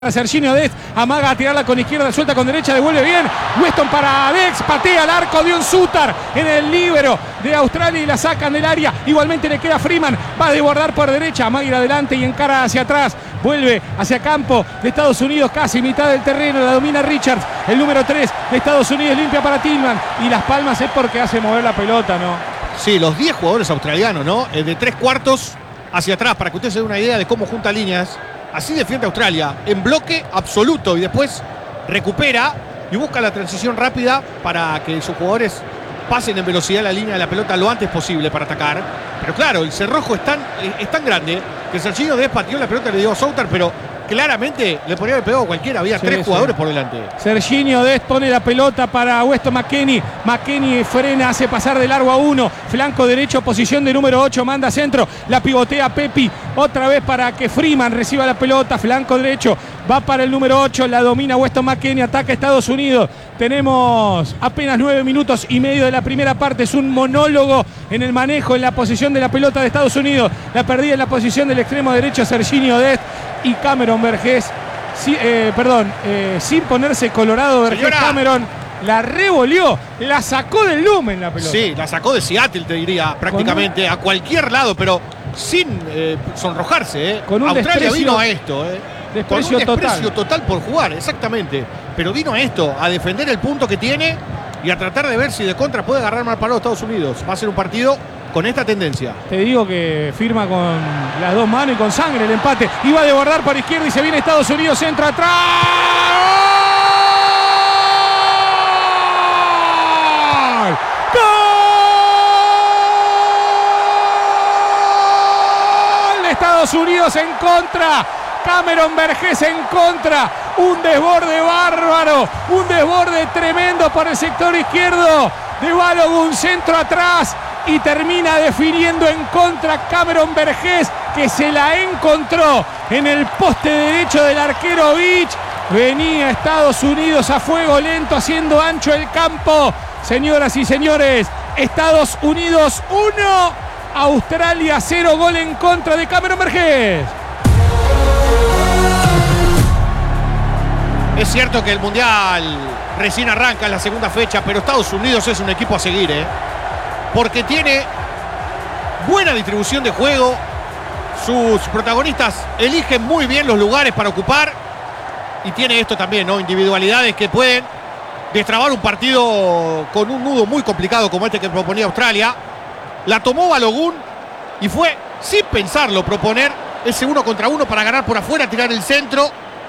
Serginho Dest amaga a tirarla con izquierda, suelta con derecha, devuelve bien. Weston para Dex, patea al arco de un Sutar en el líbero de Australia y la sacan del área. Igualmente le queda Freeman, va a desbordar por derecha, amaga ir adelante y encara hacia atrás. Vuelve hacia campo de Estados Unidos, casi mitad del terreno, la domina Richards. El número 3 de Estados Unidos limpia para Tillman. Y las palmas es porque hace mover la pelota, ¿no? Sí, los 10 jugadores australianos, ¿no? De 3/4 hacia atrás, para que usted se dé una idea de cómo junta líneas. Así defiende Australia, en bloque absoluto, y después recupera y busca la transición rápida para que sus jugadores pasen en velocidad la línea de la pelota lo antes posible para atacar. Pero claro, el cerrojo es tan grande que Serginho Dest pateó la pelota, le dio a Soutar, pero claramente le podría haber pegado a cualquiera. Había tres jugadores por delante. Serginho Dest pone la pelota para Weston McKennie. McKennie frena, hace pasar de largo a uno. Flanco derecho, posición de número 8, manda centro. La pivotea Pepi. Otra vez para que Freeman reciba la pelota. Flanco derecho, va para el número 8. La domina Weston McKennie. Ataca Estados Unidos. Tenemos apenas 9 minutos y medio de la primera parte. Es un monólogo en el manejo, en la posición de la pelota de Estados Unidos. La perdida en la posición del extremo derecho Serginho Dest. Y Cameron Vergés, sin ponerse colorado, Vergés, Cameron la revolvió, la sacó del lumen la pelota. Sí, la sacó de Seattle, te diría, prácticamente, a cualquier lado, pero sin sonrojarse. Con un Australia desprecio, vino a esto, desprecio con un desprecio total por jugar, exactamente. Pero vino a esto, a defender el punto que tiene y a tratar de ver si de contra puede agarrar mal parado a Estados Unidos. Va a ser un partido con esta tendencia. Te digo que firma con las dos manos y con sangre el empate. Iba a desbordar por izquierda y se viene Estados Unidos, centro atrás. ¡Gol! Estados Unidos en contra. Cameron Vergés en contra. Un desborde bárbaro. Un desborde tremendo por el sector izquierdo de Balogun, un centro atrás. Y termina definiendo en contra Cameron Vergés, que se la encontró en el poste derecho del arquero Beach. Venía Estados Unidos a fuego lento, haciendo ancho el campo. Señoras y señores, Estados Unidos 1, Australia 0, gol en contra de Cameron Vergés. Es cierto que el Mundial recién arranca en la segunda fecha, pero Estados Unidos es un equipo a seguir, porque tiene buena distribución de juego. Sus protagonistas eligen muy bien los lugares para ocupar. Y tiene esto también, ¿no? Individualidades que pueden destrabar un partido con un nudo muy complicado como este que proponía Australia. La tomó Balogun y fue, sin pensarlo, proponer ese 1 contra 1 para ganar por afuera, tirar el centro.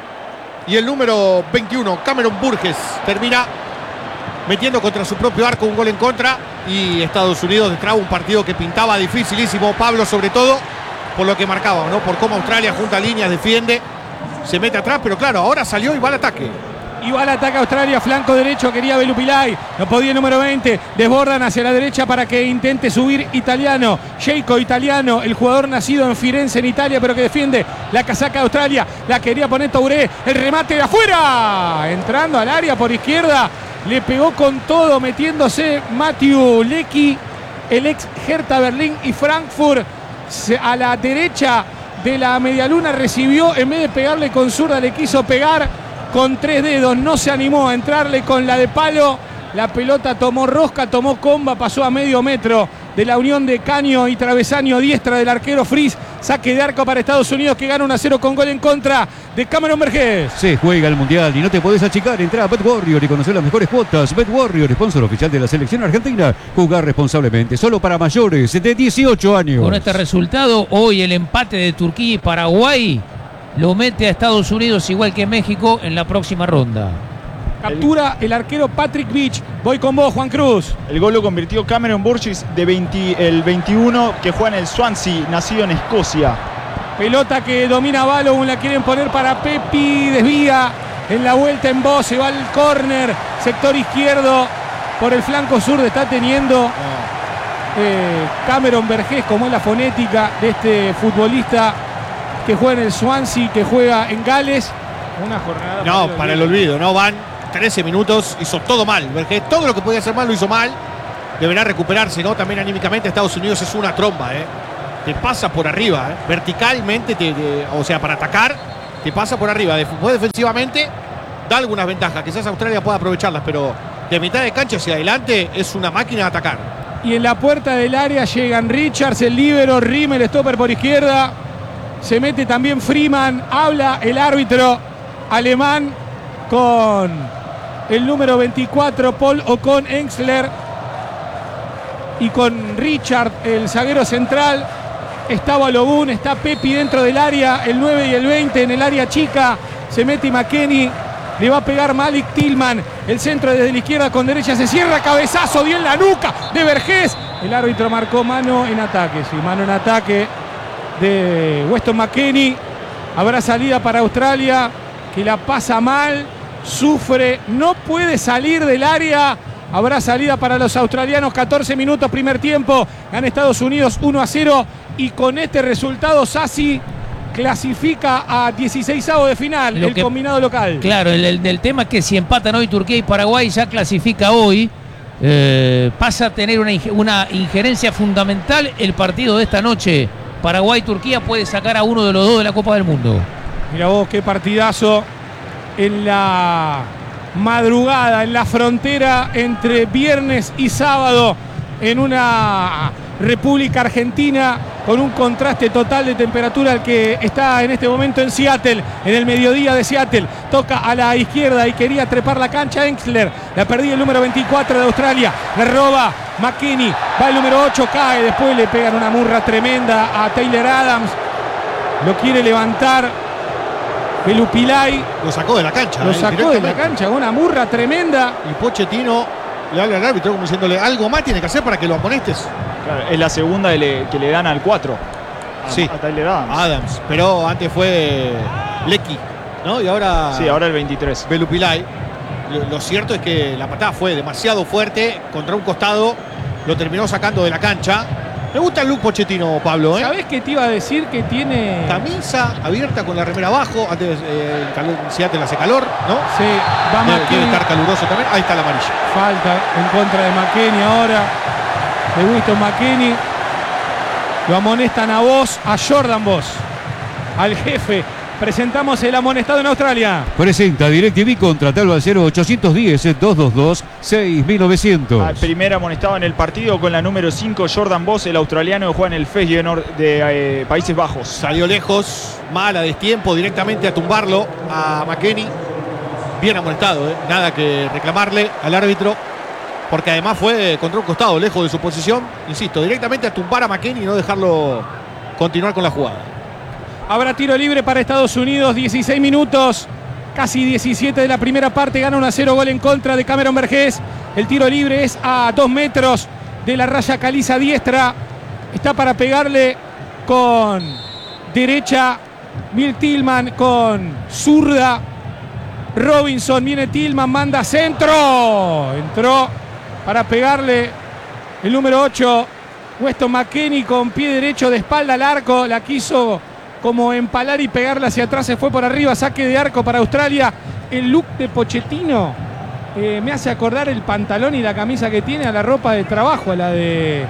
Y el número 21, Cameron Burgess, termina metiendo contra su propio arco un gol en contra. Y Estados Unidos destraba un partido que pintaba dificilísimo, Pablo, sobre todo por lo que marcaba, ¿no? Por cómo Australia junta líneas, defiende, se mete atrás, pero claro, ahora salió y va al ataque. Y va al ataque Australia, flanco derecho, quería Belupilay, no podía el número 20, desbordan hacia la derecha para que intente subir Italiano, Jacob Italiano, el jugador nacido en Firenze, en Italia, pero que defiende la casaca de Australia, la quería poner Touré, el remate de afuera, entrando al área por izquierda, le pegó con todo, metiéndose Matthew Leckie, el ex Hertha Berlín y Frankfurt, a la derecha de la medialuna recibió, en vez de pegarle con zurda, le quiso pegar con 3 dedos, no se animó a entrarle con la de palo. La pelota tomó rosca, tomó comba, pasó a medio metro de la unión de caño y travesaño diestra del arquero Fries. Saque de arco para Estados Unidos, que gana 1-0 con gol en contra de Cameron Vergés. Se juega el Mundial y no te podés achicar. Entrá a Bet Warrior y conocer las mejores cuotas. Bet Warrior, sponsor oficial de la selección argentina. Jugar responsablemente, solo para mayores de 18 años. Con este resultado, hoy el empate de Turquía y Paraguay lo mete a Estados Unidos, igual que México, en la próxima ronda. Captura el arquero Patrick Beach. Voy con vos, Juan Cruz. El gol lo convirtió Cameron Burgess, el 21, que juega en el Swansea, nacido en Escocia. Pelota que domina Balogun, la quieren poner para Pepi, desvía en la vuelta en voz, se va al córner, sector izquierdo, por el flanco sur está teniendo Cameron Vergés, como es la fonética de este futbolista que juega en el Swansea, que juega en Gales. Una jornada. No, para el olvido, no van 13 minutos, hizo todo mal. Vergés, todo lo que podía hacer mal lo hizo mal. Deberá recuperarse, ¿no? También anímicamente Estados Unidos es una tromba, Te pasa por arriba, verticalmente, o sea, para atacar te pasa por arriba. Después defensivamente da algunas ventajas. Quizás Australia pueda aprovecharlas, pero de mitad de cancha hacia adelante es una máquina de atacar. Y en la puerta del área llegan Richards, el líbero, Rimmel, stopper por izquierda. Se mete también Freeman. Habla el árbitro alemán con el número 24, Paul Ocon Engstler. Y con Richard, el zaguero central. Está Balogun, está Pepi dentro del área. El 9 y el 20 en el área chica. Se mete McKennie. Le va a pegar Malik Tillman. El centro desde la izquierda con derecha. Se cierra, cabezazo, dio en la nuca de Vergés. El árbitro marcó mano en ataque. Sí, mano en ataque de Weston McKennie. Habrá salida para Australia, que la pasa mal, sufre, no puede salir del área. Habrá salida para los australianos. 14 minutos, primer tiempo. Gana Estados Unidos 1-0. Y con este resultado, Sassi clasifica a 16avos de final, el combinado local. Claro, el tema es que si empatan hoy Turquía y Paraguay, ya clasifica hoy. Pasa a tener una injerencia fundamental el partido de esta noche. Paraguay-Turquía puede sacar a uno de los dos de la Copa del Mundo. Mira vos, qué partidazo en la madrugada, en la frontera entre viernes y sábado, en una República Argentina con un contraste total de temperatura, el que está en este momento en Seattle, en el mediodía de Seattle. Toca a la izquierda y quería trepar la cancha Engstler. La perdí el número 24 de Australia. Le roba McKennie. Va el número 8, cae. Después le pegan una murra tremenda a Taylor Adams. Lo quiere levantar Belupilay. Lo sacó de la cancha. Lo sacó de la cancha, una murra tremenda. Y Pochettino le habla al árbitro como diciéndole, algo más tiene que hacer para que lo amonestes. Claro, es la segunda que le dan al 4. Sí, a Tyler Adams. Pero antes fue Lecky, ¿no? Y ahora... Sí, ahora el 23. Belupilay. Lo cierto es que la patada fue demasiado fuerte contra un costado. Lo terminó sacando de la cancha. Me gusta el look Pochettino, Pablo, ¿eh? ¿Sabés qué te iba a decir? Que tiene... Camisa abierta con la remera abajo. Antes Seattle hace calor, ¿no? Sí, va Debe estar McKennie. caluroso también. Ahí está la amarilla. Falta en contra de McKennie ahora. De Winston McKennie. Lo amonestan a vos, a Jordan Vos, al jefe. Presentamos el amonestado en Australia. Presenta DirecTV, contratalo al 0810-222-6900. Al primer amonestado en el partido con la número 5, Jordan Vos, el australiano que juega en el Feyenoord de Países Bajos. Salió lejos, mal a destiempo, directamente a tumbarlo a McKennie. Bien amonestado, ¿eh? Nada que reclamarle al árbitro, porque además fue contra un costado, lejos de su posición. Insisto, directamente a tumbar a McKennie y no dejarlo continuar con la jugada. Habrá tiro libre para Estados Unidos, 16 minutos, casi 17 de la primera parte. Gana 1-0, gol en contra de Cameron Vergés. El tiro libre es a 2 metros de la raya caliza diestra. Está para pegarle con derecha Bill Tillman, con zurda Robinson. Viene Tillman, manda centro. Entró para pegarle el número 8, Weston McKennie, con pie derecho de espalda al arco. La quiso como empalar y pegarla hacia atrás, se fue por arriba. Saque de arco para Australia. El look de Pochettino me hace acordar el pantalón y la camisa que tiene a la ropa de trabajo, a la de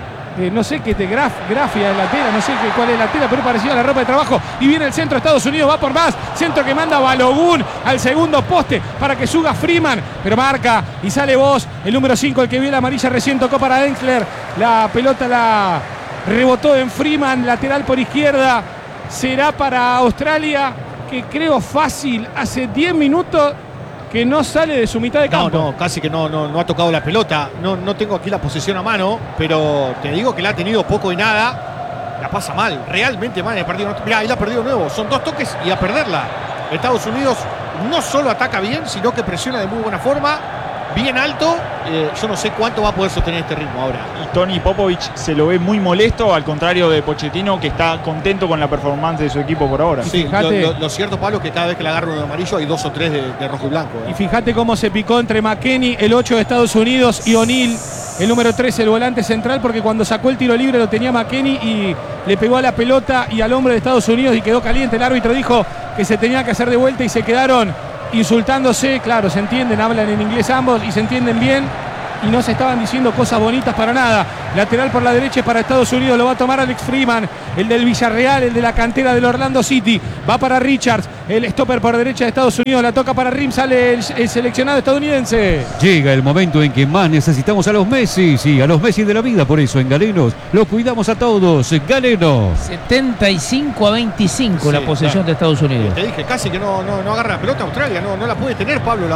no sé qué, grafia de la tela, no sé cuál es la tela, pero es parecido a la ropa de trabajo. Y viene el centro, Estados Unidos va por más. Centro que manda Balogun al segundo poste para que suba Freeman, pero marca y sale Vos, el número 5, el que vio la amarilla recién, tocó para Engstler. La pelota la rebotó en Freeman, lateral por izquierda. Será para Australia, que creo fácil, hace 10 minutos que no sale de su mitad de campo. No, casi que no ha tocado la pelota. No tengo aquí la posesión a mano, pero te digo que la ha tenido poco y nada. La pasa mal, realmente mal en el partido. Mirá, ahí la ha perdido de nuevo. Son 2 toques y a perderla. Estados Unidos no solo ataca bien, sino que presiona de muy buena forma, bien alto. Yo no sé cuánto va a poder sostener este ritmo ahora. Y Tony Popovich se lo ve muy molesto, al contrario de Pochettino, que está contento con la performance de su equipo por ahora. Sí, Fíjate. lo cierto, Pablo, es que cada vez que le agarra uno de amarillo hay 2 o 3 de rojo y blanco. Y fíjate cómo se picó entre McKennie, el 8 de Estados Unidos, y O'Neal, el número 13, el volante central, porque cuando sacó el tiro libre lo tenía McKennie y le pegó a la pelota y al hombre de Estados Unidos y quedó caliente. El árbitro dijo que se tenía que hacer de vuelta y se quedaron insultándose. Claro, se entienden, hablan en inglés ambos y se entienden bien. y no se estaban diciendo cosas bonitas para nada. Lateral por la derecha para Estados Unidos, lo va a tomar Alex Freeman, el del Villarreal, el de la cantera del Orlando City. Va para Richards, el stopper por derecha de Estados Unidos, la toca para Rim, sale el seleccionado estadounidense. Llega el momento en que más necesitamos a los Messi, sí, a los Messi de la vida, por eso en Galenos los cuidamos a todos. Galenos. 75-25 la Sí, posesión claro. de Estados Unidos. Te dije casi que no agarra la pelota Australia, no la puede tener Pablo.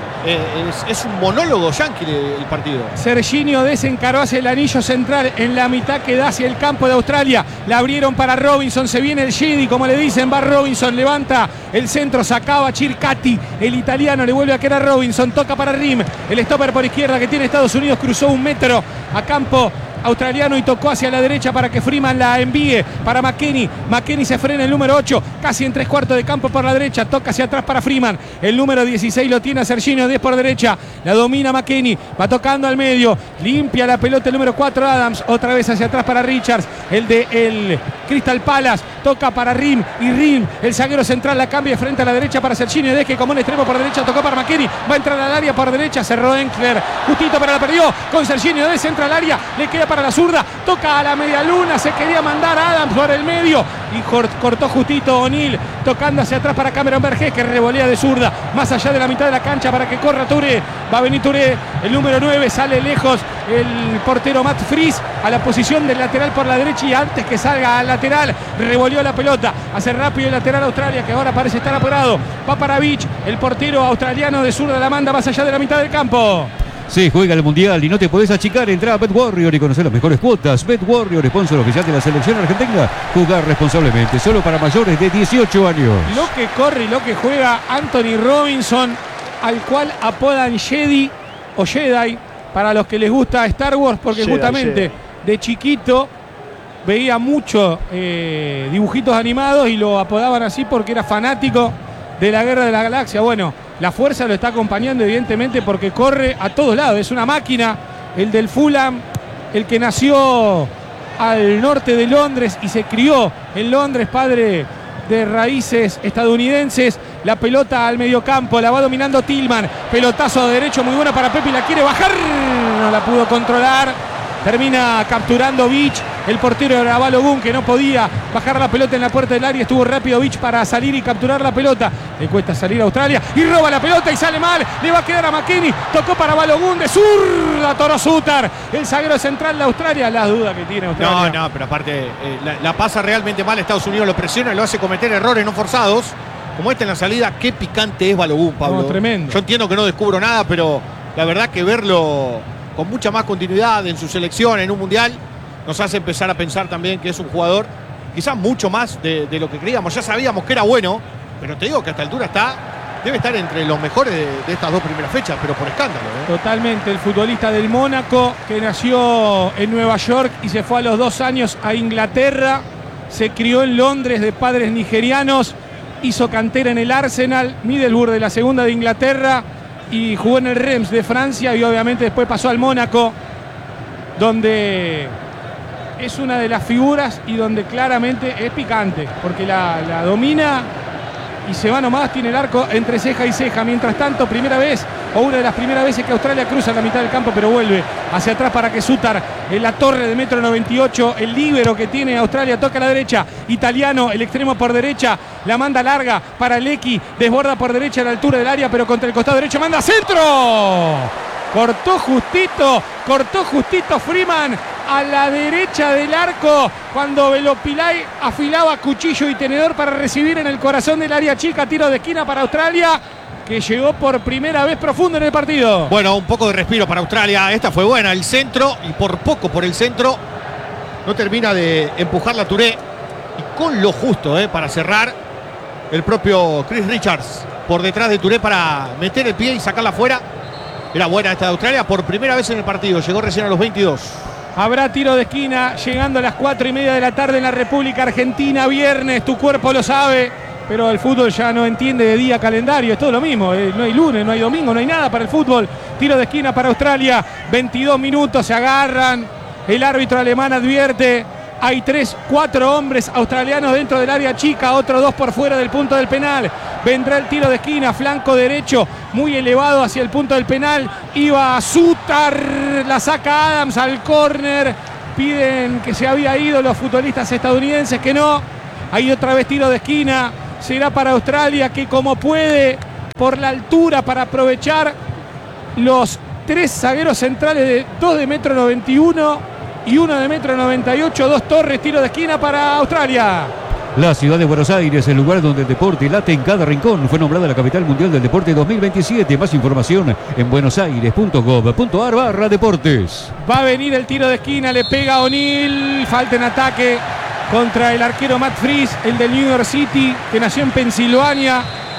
Es un monólogo yanqui el partido. Serginho desencaró hacia el anillo central en la mitad que da hacia el campo de Australia. La abrieron para Robinson, se viene el Jedi, como le dicen, va Robinson, levanta el centro, sacaba Chircati, el italiano, le vuelve a quedar a Robinson, toca para Rim, el stopper por izquierda que tiene Estados Unidos, cruzó 1 metro a campo australiano y tocó hacia la derecha para que Freeman la envíe para McKennie. McKennie se frena el número 8, casi en 3/4 de campo por la derecha, toca hacia atrás para Freeman. El número 16 lo tiene a Serginho, 10 por derecha, la domina McKennie, va tocando al medio, limpia la pelota el número 4 Adams, otra vez hacia atrás para Richards, el de el Crystal Palace, toca para Rim y Rim, el zaguero central la cambia frente a la derecha para Serginho, deje como un extremo por derecha, tocó para McKennie, va a entrar al área por derecha, cerró Enkler, justito pero la perdió con Serginho, de centro al área, le queda para la zurda, toca a la media luna, se quería mandar a Adams por el medio y cortó justito O'Neill, tocando hacia atrás para Cameron Vergés que revolea de zurda, más allá de la mitad de la cancha para que corra Touré, va a venir Touré, el número 9, sale lejos el portero Matt Fries a la posición del lateral por la derecha y antes que salga al lateral, revolvió la pelota, hace rápido el lateral Australia que ahora parece estar apurado, va para Beach, el portero australiano de zurda la manda más allá de la mitad del campo. Se juega el Mundial y no te podés achicar. Entrá a Bet Warrior y conocer las mejores cuotas. Bet Warrior, sponsor oficial de la selección argentina. Jugar responsablemente, solo para mayores de 18 años. Lo que corre y lo que juega Anthony Robinson, al cual apodan Jedi o Jedi, para los que les gusta Star Wars, porque Jedi, justamente Jedi. de chiquito veía mucho dibujitos animados y lo apodaban así porque era fanático de la Guerra de la Galaxia. Bueno, la fuerza lo está acompañando evidentemente porque corre a todos lados, es una máquina, el del Fulham, el que nació al norte de Londres y se crió en Londres, padre de raíces estadounidenses. La pelota al mediocampo, la va dominando Tillman, pelotazo de derecho muy bueno para Pepe, la quiere bajar, no la pudo controlar, termina capturando Beach, el portero era Balogun que no podía bajar la pelota en la puerta del área, estuvo rápido Beach para salir y capturar la pelota, le cuesta salir a Australia y roba la pelota y sale mal, le va a quedar a McKennie, tocó para Balogun de zurda, Toro Sutar, el zaguero central de Australia, las dudas que tiene Australia. No, pero aparte la pasa realmente mal, Estados Unidos lo presiona y lo hace cometer errores no forzados, como en la salida. Qué picante es Balogun, Pablo. No, tremendo. Yo entiendo que no descubro nada, pero la verdad que verlo con mucha más continuidad en su selección, en un mundial, nos hace empezar a pensar también que es un jugador quizás mucho más de lo que creíamos. Ya sabíamos que era bueno, pero te digo que a esta altura debe estar entre los mejores de estas 2 primeras fechas, pero por escándalo. Totalmente, el futbolista del Mónaco que nació en Nueva York y se fue a los 2 años a Inglaterra, se crió en Londres de padres nigerianos, hizo cantera en el Arsenal, Middlesbrough de la segunda de Inglaterra y jugó en el Reims de Francia y obviamente después pasó al Mónaco, donde es una de las figuras y donde claramente es picante, porque la domina y se va nomás, tiene el arco entre ceja y ceja. Mientras tanto, primera vez, o una de las primeras veces que Australia cruza la mitad del campo, pero vuelve hacia atrás para que Sutar, en la torre de 1,98 m, el líbero que tiene Australia, toca a la derecha, italiano, el extremo por derecha, la manda larga para Lecky, desborda por derecha a la altura del área, pero contra el costado derecho, manda centro. Cortó justito Freeman a la derecha del arco cuando Velopilay afilaba cuchillo y tenedor para recibir en el corazón del área chica, tiro de esquina para Australia, que llegó por primera vez profundo en el partido. Bueno, un poco de respiro para Australia, esta fue buena, el centro, y por poco por el centro, no termina de empujar la Touré, y con lo justo para cerrar el propio Chris Richards, por detrás de Touré para meter el pie y sacarla fuera. Era buena esta de Australia por primera vez en el partido, llegó recién a los 22. Habrá tiro de esquina llegando a las 4:30 de la tarde en la República Argentina, viernes, tu cuerpo lo sabe, pero el fútbol ya no entiende de día calendario, es todo lo mismo, no hay lunes, no hay domingo, no hay nada para el fútbol. Tiro de esquina para Australia, 22 minutos, se agarran, el árbitro alemán advierte Hay 4 hombres australianos dentro del área chica, otros 2 por fuera del punto del penal. Vendrá el tiro de esquina, flanco derecho, muy elevado hacia el punto del penal. Iba a Sutar, la saca Adams al córner. Piden que se había ido los futbolistas estadounidenses, que no. Hay otra vez tiro de esquina. Será para Australia, que como puede, por la altura, para aprovechar los 3 zagueros centrales, de 2 de 1,91 m y 1 de 1,98 m. 2 torres, tiro de esquina para Australia. La ciudad de Buenos Aires, el lugar donde el deporte late en cada rincón, fue nombrada la capital mundial del deporte 2027. Más información en buenosaires.gov.ar/deportes. Va a venir el tiro de esquina, le pega a O'Neal. Falta en ataque contra el arquero Matt Freese, el del New York City, que nació en Pensilvania.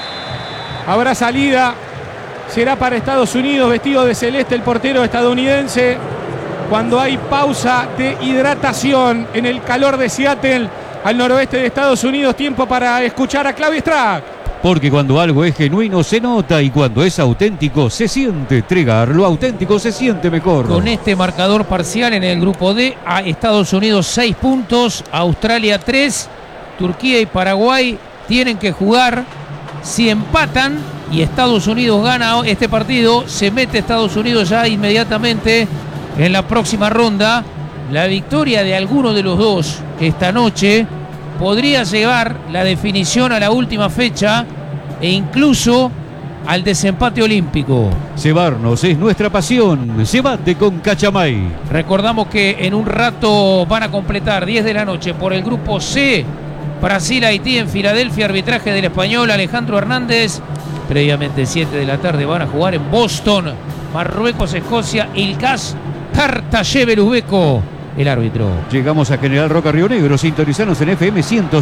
Habrá salida. Será para Estados Unidos, vestido de celeste el portero estadounidense. Cuando hay pausa de hidratación en el calor de Seattle, al noroeste de Estados Unidos, tiempo para escuchar a Claudio Strack. Porque cuando algo es genuino se nota y cuando es auténtico se siente. Tregar, lo auténtico se siente mejor. Con este marcador parcial en el grupo D, a Estados Unidos 6 puntos, Australia 3, Turquía y Paraguay tienen que jugar. Si empatan y Estados Unidos gana este partido, se mete Estados Unidos ya inmediatamente en la próxima ronda. La victoria de alguno de los dos esta noche podría llevar la definición a la última fecha e incluso al desempate olímpico. Cebarnos es nuestra pasión. Se bate con Cachamay. Recordamos que en un rato van a completar 10 de la noche por el grupo C. Brasil-Haití en Filadelfia, arbitraje del español Alejandro Hernández. Previamente 7 de la tarde van a jugar en Boston, Marruecos-Escocia, Ilkaz Tartayev Uzbeko, el árbitro. Llegamos a General Roca, Río Negro. Sintonizanos en FM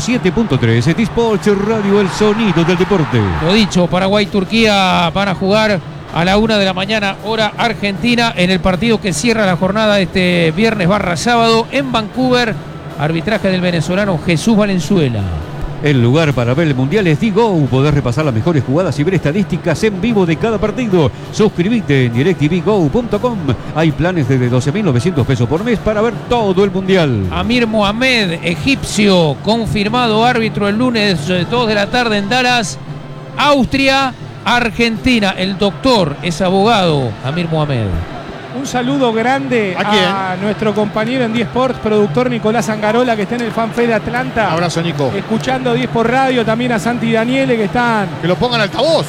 107.3. T-Sports Radio, el sonido del deporte. Lo dicho, Paraguay-Turquía van a jugar a la 1 de la mañana, hora argentina, en el partido que cierra la jornada este viernes / sábado en Vancouver. Arbitraje del venezolano Jesús Valenzuela. El lugar para ver el Mundial es D-Go. Podés repasar las mejores jugadas y ver estadísticas en vivo de cada partido. Suscribite en directvgo.com. Hay planes desde 12.900 pesos por mes para ver todo el Mundial. Amir Mohamed, egipcio, confirmado árbitro el lunes 2 de la tarde en Dallas. Austria, Argentina. El doctor es abogado, Amir Mohamed. Un saludo grande a nuestro compañero en 10 Sports, productor Nicolás Angarola, que está en el FanFest de Atlanta. Abrazo, Nico. Escuchando 10 por radio, también a Santi y Daniele, que están. Que lo pongan altavoz.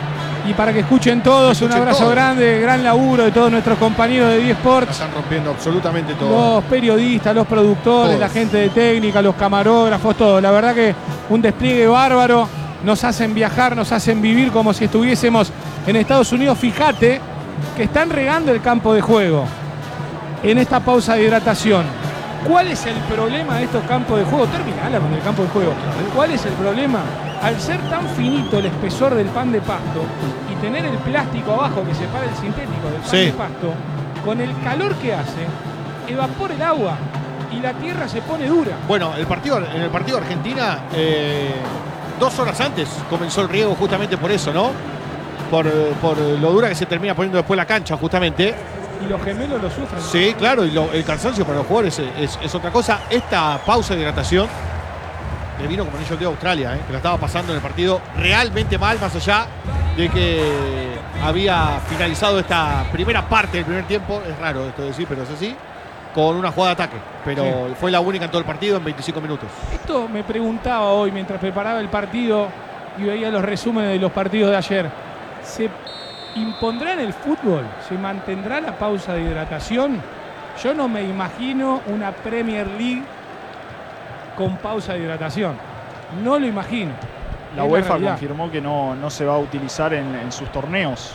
Y para que escuchen todos, un abrazo grande, gran laburo de todos nuestros compañeros de 10 Sports. Están rompiendo absolutamente todo. Los periodistas, los productores, todos. La gente de técnica, los camarógrafos, todo. La verdad que un despliegue bárbaro. Nos hacen viajar, nos hacen vivir como si estuviésemos en Estados Unidos. Fíjate que están regando el campo de juego en esta pausa de hidratación. ¿Cuál es el problema de estos campos de juego? Terminala con el campo de juego. ¿Cuál es el problema? Al ser tan finito el espesor del pan de pasto y tener el plástico abajo que separa el sintético del pan de pasto, con el calor que hace, evapora el agua y la tierra se pone dura. Bueno, en el partido de Argentina, 2 horas antes comenzó el riego justamente por eso, ¿no? Por lo dura que se termina poniendo después la cancha, justamente. Y los gemelos lo sufren. Sí, claro, y el cansancio para los jugadores es otra cosa. Esta pausa de hidratación le vino como anillo al dedo a Australia, que la estaba pasando en el partido realmente mal, más allá de que había finalizado esta primera parte del primer tiempo. Es raro esto de decir, pero es así. Con una jugada de ataque, pero fue la única en todo el partido en 25 minutos. Esto me preguntaba hoy mientras preparaba el partido y veía los resúmenes de los partidos de ayer. ¿Se impondrá en el fútbol? ¿Se mantendrá la pausa de hidratación? Yo no me imagino una Premier League con pausa de hidratación. No lo imagino. La UEFA confirmó que no se va a utilizar en sus torneos.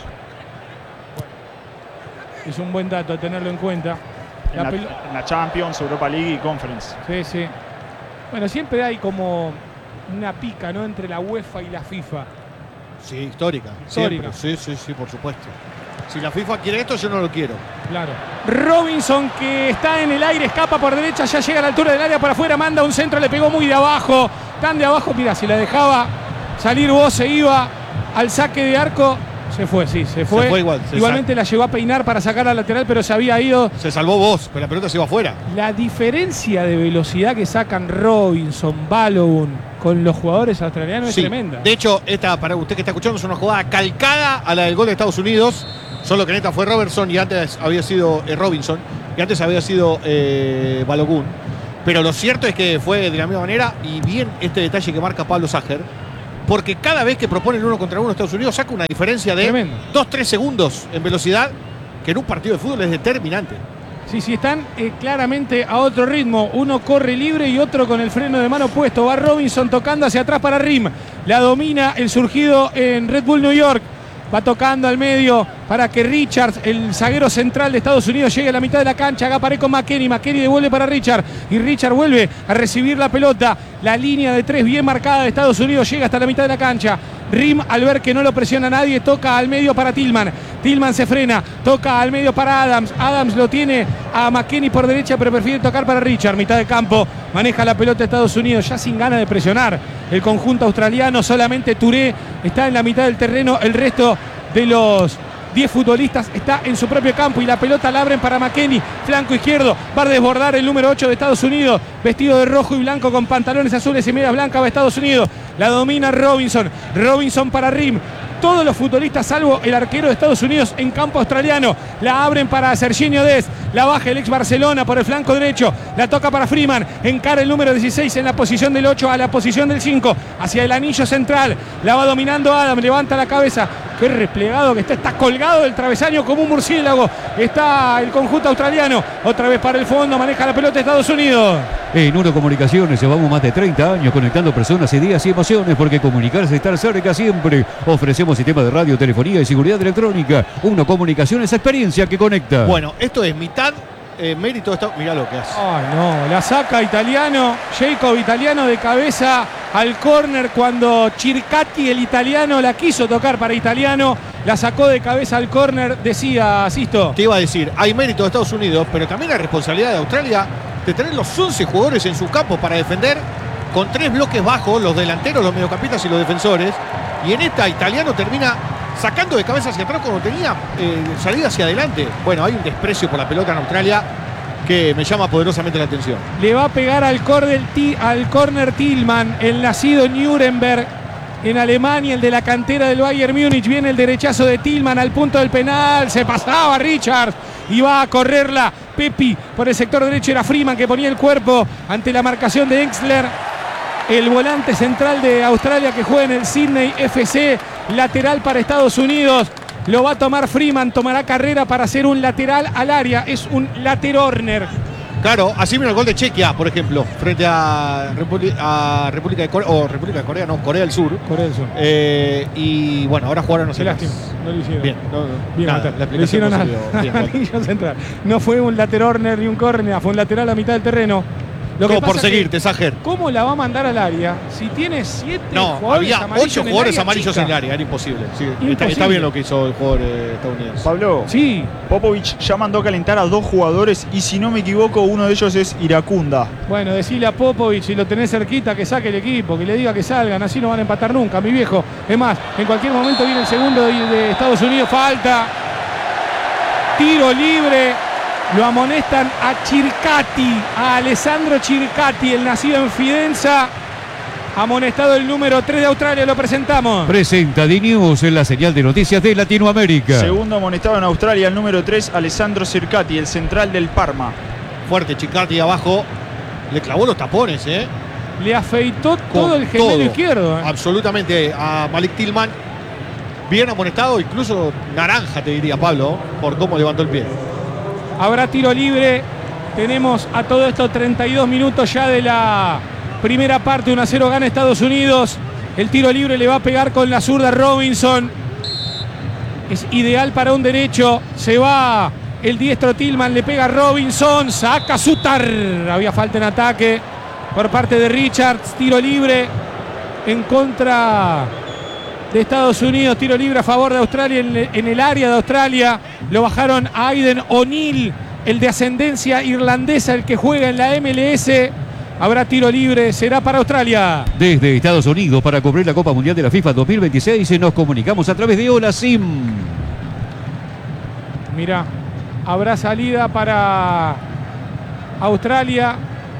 Es un buen dato a tenerlo en cuenta. En la Champions, Europa League y Conference. Sí, sí. Bueno, siempre hay como una pica, ¿no?, entre la UEFA y la FIFA. Sí, histórica. Siempre. Sí, por supuesto. Si la FIFA quiere esto, yo no lo quiero. Claro. Robinson, que está en el aire, escapa por derecha, ya llega a la altura del área para afuera, manda un centro, le pegó muy de abajo. Tan de abajo, mira, si la dejaba salir vos, se iba al saque de arco Se fue, sí, se fue. Se fue igual, Igualmente la llevó a peinar para sacar al lateral, pero se había ido. Se salvó vos, pero la pelota se iba afuera. La diferencia de velocidad que sacan Robinson, Balogun con los jugadores australianos es tremenda. De hecho, esta, para usted que está escuchando, es una jugada calcada a la del gol de Estados Unidos. Solo que en esta fue Robertson y antes había sido Robinson. Y antes había sido Balogun. Pero lo cierto es que fue de la misma manera. Y bien este detalle que marca Pablo Sager. Porque cada vez que proponen uno contra uno Estados Unidos saca una diferencia de 2-3 segundos en velocidad, que en un partido de fútbol es determinante. Sí, están claramente a otro ritmo. Uno corre libre y otro con el freno de mano puesto. Va Robinson tocando hacia atrás para Rim. La domina el surgido en Red Bull New York. Va tocando al medio para que Richards, el zaguero central de Estados Unidos, llegue a la mitad de la cancha. Haga pared con McKennie. McKennie devuelve para Richard. Y Richard vuelve a recibir la pelota. La línea de 3 bien marcada de Estados Unidos llega hasta la mitad de la cancha. Rim, al ver que no lo presiona nadie, toca al medio para Tillman. Tillman se frena, toca al medio para Adams. Adams lo tiene a McKennie por derecha, pero prefiere tocar para Richard. Mitad de campo, maneja la pelota Estados Unidos, ya sin ganas de presionar. El conjunto australiano, solamente Touré está en la mitad del terreno. El resto de los 10 futbolistas está en su propio campo y la pelota la abren para McKennie, flanco izquierdo, va a desbordar el número 8 de Estados Unidos, vestido de rojo y blanco con pantalones azules y medias blancas, va Estados Unidos, la domina Robinson, Robinson para Rim. Todos los futbolistas, salvo el arquero de Estados Unidos, en campo australiano. La abren para Serginho Dest. La baja el ex Barcelona por el flanco derecho. La toca para Freeman. Encara el número 16 en la posición del 8 a la posición del 5. Hacia el anillo central. La va dominando Adam. Levanta la cabeza. Qué replegado que está. Está colgado del travesaño como un murciélago. Está el conjunto australiano. Otra vez para el fondo. Maneja la pelota de Estados Unidos. En Uno Comunicaciones llevamos más de 30 años conectando personas, ideas y emociones, porque comunicarse es estar cerca siempre. Ofrecemos sistemas de radio, telefonía y seguridad electrónica. Uno Comunicaciones, experiencia que conecta. Bueno, esto es mitad mérito de esta... Mirá lo que hace. Ay, no, la saca Italiano. Jacob Italiano de cabeza al córner cuando Circati, el italiano, la quiso tocar para Italiano. La sacó de cabeza al córner, decía Sisto. Te iba a decir, hay mérito de Estados Unidos, pero también la responsabilidad de Australia de tener los 11 jugadores en su campo para defender con 3 bloques bajos, los delanteros, los mediocampistas y los defensores. Y en esta Italiano termina sacando de cabeza hacia atrás cuando tenía salida hacia adelante. Bueno, hay un desprecio por la pelota en Australia que me llama poderosamente la atención. Le va a pegar al córner Tillman, el nacido en Nuremberg, en Alemania, el de la cantera del Bayern Múnich. Viene el derechazo de Tillman al punto del penal. Se pasaba Richards y va a correrla Pepi por el sector derecho. Era Freeman que ponía el cuerpo ante la marcación de Exler, el volante central de Australia que juega en el Sydney FC. Lateral para Estados Unidos. Lo va a tomar Freeman, tomará carrera para hacer un lateral al área. Es un laterorner. Claro, así vino el gol de Chequia, por ejemplo, frente a República de Corea, o República de Corea, no, Corea del Sur. Corea del Sur. Y bueno, ahora jugaron, no sé. Qué lástima, no lo hicieron. Bien, Bien, nada, la le hicieron explicación no anillo central. No fue un laterorner ni un córner, fue un lateral a mitad del terreno. Lo que Como por pasa seguirte, Sager. ¿Cómo la va a mandar al área si tiene 7 No, jugadores había amarillos 8 en el jugadores área amarillos chica? en el área, era imposible. Sí, Imposible. está bien lo que hizo el jugador estadounidense. Pablo, Sí, Popovich ya mandó a calentar a 2 jugadores y si no me equivoco uno de ellos es Iracunda. bueno, decile a Popovich, si lo tenés cerquita, que saque el equipo, que le diga que salgan, así no van a empatar nunca, mi viejo. Es más, en cualquier momento viene el segundo de Estados Unidos, falta. Tiro libre. Lo amonestan a Circati, a Alessandro Circati, el nacido en Fidenza. Amonestado el número 3 de Australia, lo presentamos. Presenta D-News en la señal de noticias de Latinoamérica. Segundo amonestado en Australia, el número 3, Alessandro Circati, el central del Parma. Fuerte Circati abajo. Le clavó los tapones, Le afeitó Con todo el gemelo todo. izquierdo. Absolutamente a Malik Tillman. Bien amonestado, incluso naranja, te diría Pablo, por cómo levantó el pie. Habrá tiro libre. Tenemos a todo esto 32 minutos ya de la primera parte. 1-0 gana Estados Unidos. El tiro libre le va a pegar con la zurda Robinson. Es ideal para un derecho. Se va el diestro Tillman. Le pega Robinson. Saca Sutar. Había falta en ataque por parte de Richards. Tiro libre en contra de Estados Unidos. Tiro libre a favor de Australia en el área de Australia. Lo bajaron a Aiden O'Neill, el de ascendencia irlandesa, el que juega en la MLS. Habrá tiro libre, será para Australia. Desde Estados Unidos para cubrir la Copa Mundial de la FIFA 2026 nos comunicamos a través de Hola Sim. Mirá, habrá salida para Australia.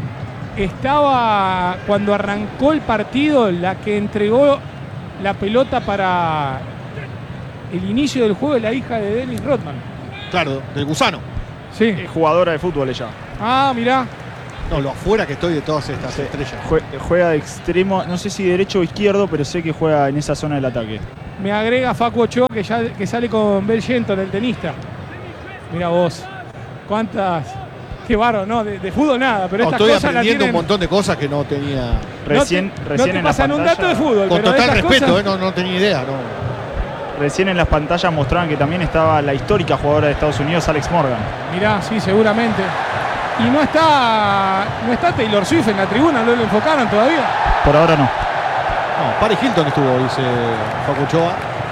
Estaba cuando arrancó el partido la que entregó la pelota para el inicio del juego, la hija de Dennis Rodman. Claro, del gusano. Sí. Es jugadora de fútbol ella. Ah, mirá. No, lo afuera que estoy de todas estas estrellas. Juega de extremo, no sé si derecho o izquierdo, pero sé que juega en esa zona del ataque. Me agrega Facu Ochoa que sale con Bel Shenton, el tenista. Mira vos, cuántas... Qué bárbaro, ¿no? De fútbol nada, pero estas estoy cosas la aprendiendo tienen... un montón de cosas que no tenía. Recién no te en la pasan un pantalla, dato de fútbol, Con pero total estas respeto, cosas... no tenía idea. No. Recién en las pantallas mostraban que también estaba la histórica jugadora de Estados Unidos, Alex Morgan. Mirá, sí, seguramente. Y no está Taylor Swift en la tribuna, ¿no lo enfocaron todavía? Por ahora no. No, Paris Hilton estuvo, dice Facu Ochoa.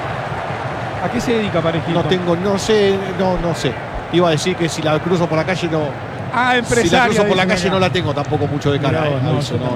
¿A qué se dedica Paris Hilton? No sé. Iba a decir que si la cruzo por la calle no. Ah, empresaria. Si la cruzo por la dicen calle acá. no la tengo tampoco mucho de cara. Mirá vos, No.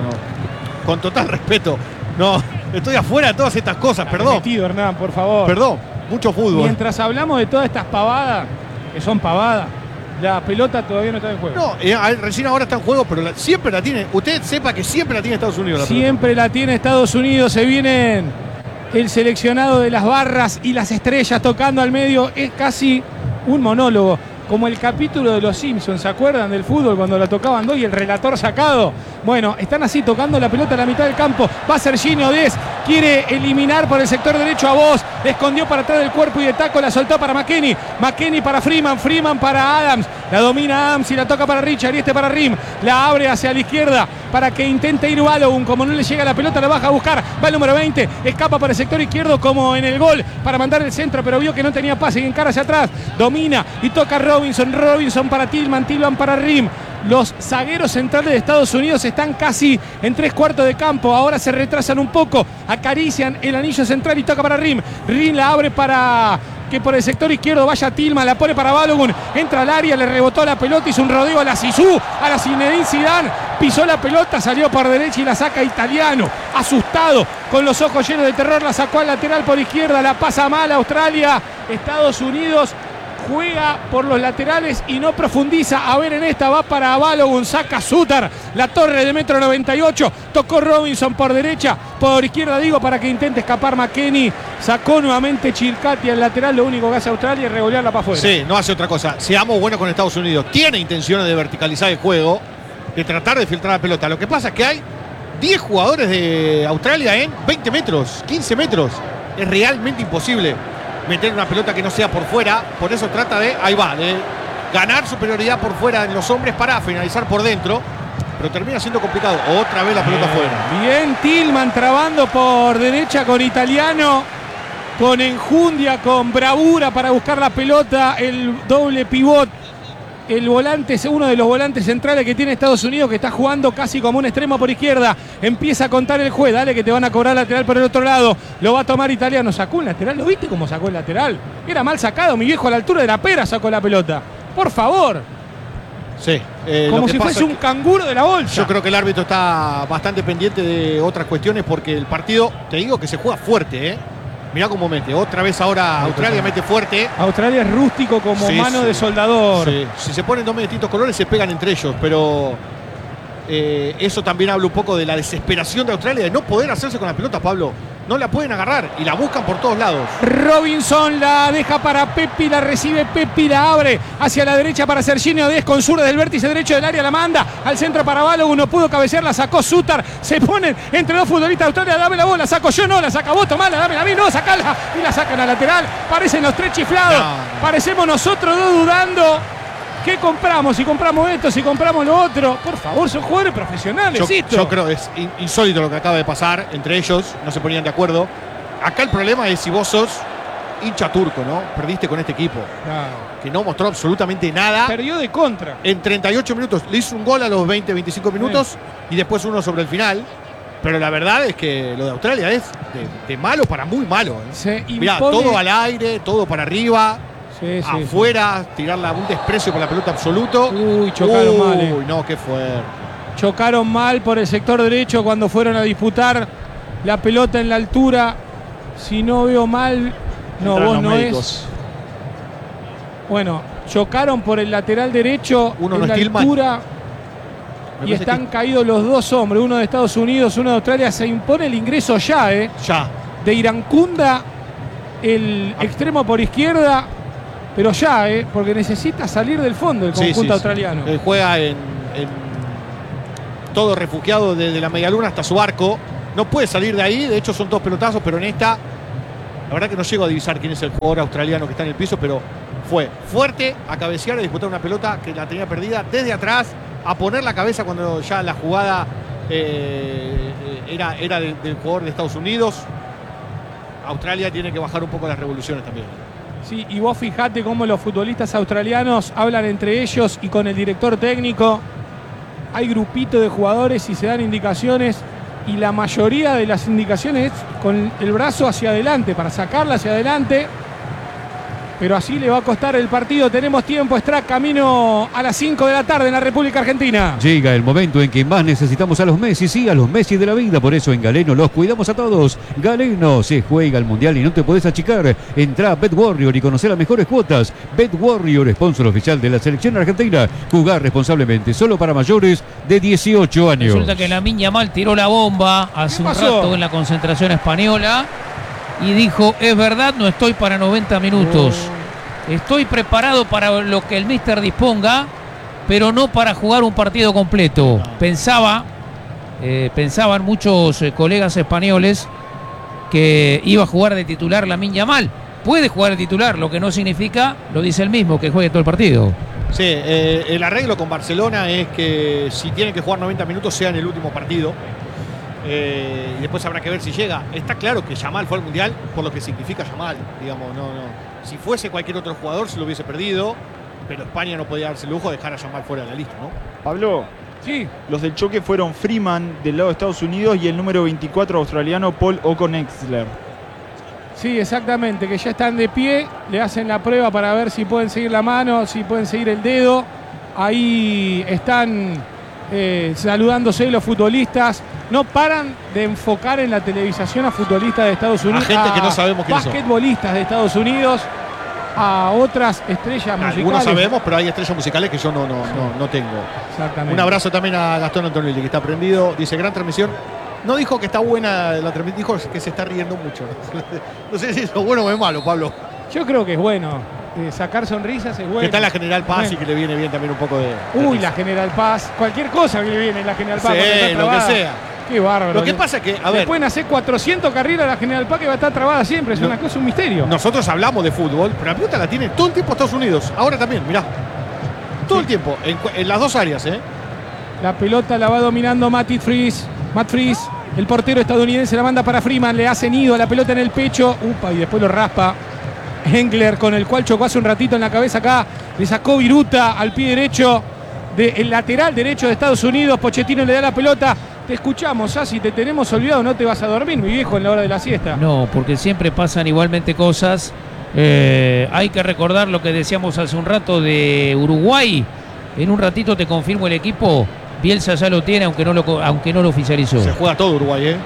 Con total respeto. No, estoy afuera de todas estas cosas, perdón. Metido, Hernán, por favor. Perdón, mucho fútbol. Mientras hablamos de todas estas pavadas, que son pavadas, la pelota todavía no está en juego. No, recién ahora está en juego, pero siempre la tiene. Usted sepa que siempre la tiene Estados Unidos. Siempre la tiene Estados Unidos. Se vienen el seleccionado de las barras y las estrellas tocando al medio. Es casi un monólogo. Como el capítulo de Los Simpsons, ¿se acuerdan del fútbol cuando la tocaban dos y el relator sacado? Bueno, están así tocando la pelota a la mitad del campo. Va a ser Gini Odez, quiere eliminar por el sector derecho a Vos. Le escondió para atrás del cuerpo y de taco, la soltó para McKennie. McKennie para Freeman para Adams. La domina Adams y la toca para Richard y para Rim. La abre hacia la izquierda para que intente ir Balogun. Como no le llega la pelota, la baja a buscar. Va el número 20, escapa para el sector izquierdo como en el gol para mandar el centro, pero vio que no tenía pase y encara hacia atrás. Domina y toca Robinson para Tillman para Rim. Los zagueros centrales de Estados Unidos están casi en 3/4 de campo. Ahora se retrasan un poco, acarician el anillo central y toca para Rim. Rim la abre para que por el sector izquierdo vaya Tillman, la pone para Balogun, entra al área, le rebotó la pelota, hizo un rodeo a la Zizou, a la Zinedine Zidane, pisó la pelota, salió por derecha y la saca Italiano, asustado, con los ojos llenos de terror, la sacó al lateral por izquierda, la pasa mal Australia. Estados Unidos juega por los laterales y no profundiza. A ver, en esta va para Balogun, saca Suter, la torre de 1,98 m, tocó Robinson por derecha, por izquierda digo, para que intente escapar McKennie, sacó nuevamente Chilcati al lateral. Lo único que hace Australia es revolearla para afuera. Sí, no hace otra cosa. Seamos buenos con Estados Unidos. Tiene intenciones de verticalizar el juego, de tratar de filtrar la pelota. Lo que pasa es que hay 10 jugadores de Australia en 20 metros, 15 metros. Es realmente imposible meter una pelota que no sea por fuera, por eso trata de ganar superioridad por fuera en los hombres para finalizar por dentro, pero termina siendo complicado. Otra vez la pelota fuera. Bien, Tillman trabando por derecha con Italiano, con enjundia, con bravura para buscar la pelota, el doble pivot. El volante es uno de los volantes centrales que tiene Estados Unidos, que está jugando casi como un extremo por izquierda. Empieza a contar el juez, dale que te van a cobrar lateral por el otro lado. Lo va a tomar Italiano, sacó un lateral, ¿lo viste cómo sacó el lateral? Era mal sacado, mi viejo, a la altura de la pera sacó la pelota. Por favor. Sí. Como si fuese un canguro de la bolsa. Yo creo que el árbitro está bastante pendiente de otras cuestiones porque el partido, te digo que se juega fuerte, Mirá cómo mete. Otra vez ahora Australia mete fuerte. Australia es rústico como mano de soldador. Sí. Si se ponen dos de distintos colores se pegan entre ellos, pero eso también habla un poco de la desesperación de Australia de no poder hacerse con la pelota, Pablo. No la pueden agarrar y la buscan por todos lados. Robinson la deja para Pepi, la recibe Pepi, la abre hacia la derecha para Serginho Odez con zurda del vértice derecho del área, la manda al centro para Balogun, no pudo cabecear, la sacó Suter, se ponen entre dos futbolistas de Australia, dame la bola, saco yo, no, la saca vos, tomala, dámela a mí, no, sacala, y la sacan a lateral, parecen los tres chiflados, parecemos nosotros dos dudando. ¿Qué compramos? Si compramos esto, si compramos lo otro. Por favor, son jugadores profesionales. Yo creo que es insólito lo que acaba de pasar entre ellos. No se ponían de acuerdo. Acá el problema es si vos sos hincha turco, ¿no? Perdiste con este equipo. Que no mostró absolutamente nada. Perdió de contra. En 38 minutos. Le hizo un gol a los 20, 25 minutos. Y después uno sobre el final. Pero la verdad es que lo de Australia es de malo para muy malo. Mirá, todo al aire, todo para arriba. Sí, afuera, tirarla un desprecio por la pelota absoluto. Uy, chocaron mal. Uy, no, qué fue. chocaron mal por el sector derecho cuando fueron a disputar la pelota en la altura. Si no veo mal, no, Entran vos los no médicos. es. Bueno, chocaron por el lateral derecho Uno en no la es Tillman. altura. Me Y parece están caídos los dos hombres, uno de Estados Unidos, uno de Australia. Se impone el ingreso ya, Ya. de Irancunda, el extremo por izquierda, pero ya, porque necesita salir del fondo el conjunto australiano. Juega en todo refugiado desde la medialuna hasta su arco. No puede salir de ahí, de hecho son dos pelotazos, pero en esta, la verdad que no llego a divisar quién es el jugador australiano que está en el piso, pero fue fuerte a cabecear, a disputar una pelota que la tenía perdida desde atrás, a poner la cabeza cuando ya la jugada era del jugador de Estados Unidos. Australia tiene que bajar un poco las revoluciones también. Sí, y vos fijate cómo los futbolistas australianos hablan entre ellos y con el director técnico. Hay grupito de jugadores y se dan indicaciones, y la mayoría de las indicaciones es con el brazo hacia adelante, para sacarla hacia adelante. Pero así le va a costar el partido. Tenemos tiempo extra, camino a las 5 de la tarde en la República Argentina. Llega el momento en que más necesitamos a los Messi, sí, a los Messi de la vida. Por eso en Galeno los cuidamos a todos. Galeno, se juega el Mundial y no te podés achicar. Entrá a BetWarrior y conocé las mejores cuotas. BetWarrior, sponsor oficial de la selección argentina. Jugá responsablemente, solo para mayores de 18 años. Resulta que Lamine Yamal tiró la bomba hace un rato en la concentración española y dijo: es verdad, no estoy para 90 minutos. Estoy preparado para lo que el míster disponga, pero no para jugar un partido completo. Pensaban muchos colegas españoles que iba a jugar de titular Lamine Yamal. Puede jugar de titular, lo que no significa, lo dice él mismo, que juegue todo el partido. Sí, el arreglo con Barcelona es que si tienen que jugar 90 minutos sea en el último partido. Y después habrá que ver si llega. Está claro que Yamal fue al Mundial por lo que significa Yamal, digamos, no. Si fuese cualquier otro jugador se lo hubiese perdido, pero España no podía darse el lujo de dejar a Yamal fuera de la lista, ¿no? Pablo, Sí, los del choque fueron Freeman del lado de Estados Unidos y el número 24 australiano Paul O'Connexler. sí, exactamente, que ya están de pie, le hacen la prueba para ver si pueden seguir la mano, si pueden seguir el dedo. Ahí están saludándose los futbolistas. No paran de enfocar en la televisación a futbolistas de Estados Unidos, gente que no sabemos quiénes son. basquetbolistas de Estados Unidos, a otras estrellas musicales. Algunos sabemos, pero hay estrellas musicales que yo no tengo. Exactamente. Un abrazo también a Gastón Antonelli, que está prendido. Dice: gran transmisión. No dijo que está buena la transmisión, dijo que se está riendo mucho. No sé si es bueno o es malo, Pablo. Yo creo que es bueno. Sacar sonrisas es bueno. Que está la General Paz y que le viene bien también un poco de Uy, risa. la General Paz. Cualquier cosa que le viene la General Paz. Sí, porque está lo que trabada. sea. Qué bárbaro. Lo que pasa es que, a Le ver, pueden hacer 400 carriles a la General Paz que va a estar trabada siempre. Es No. una cosa, un misterio. nosotros hablamos de fútbol, pero la pelota la tiene todo el tiempo Estados Unidos. Ahora también, mirá. Todo el tiempo, en las dos áreas, ¿eh? La pelota la va dominando Matt Fries. El portero estadounidense la manda para Freeman. Le hace nido a la pelota en el pecho. Upa, y después lo raspa Engler, con el cual chocó hace un ratito en la cabeza acá. Le sacó viruta al pie derecho del lateral derecho de Estados Unidos. Pochettino le da la pelota. Te escuchamos, si te tenemos olvidado, no te vas a dormir, mi viejo, en la hora de la siesta. No, porque siempre pasan igualmente cosas. Hay que recordar lo que decíamos hace un rato de Uruguay. En un ratito te confirmo el equipo. Bielsa ya lo tiene, aunque no lo oficializó. Se juega todo Uruguay, ¿eh?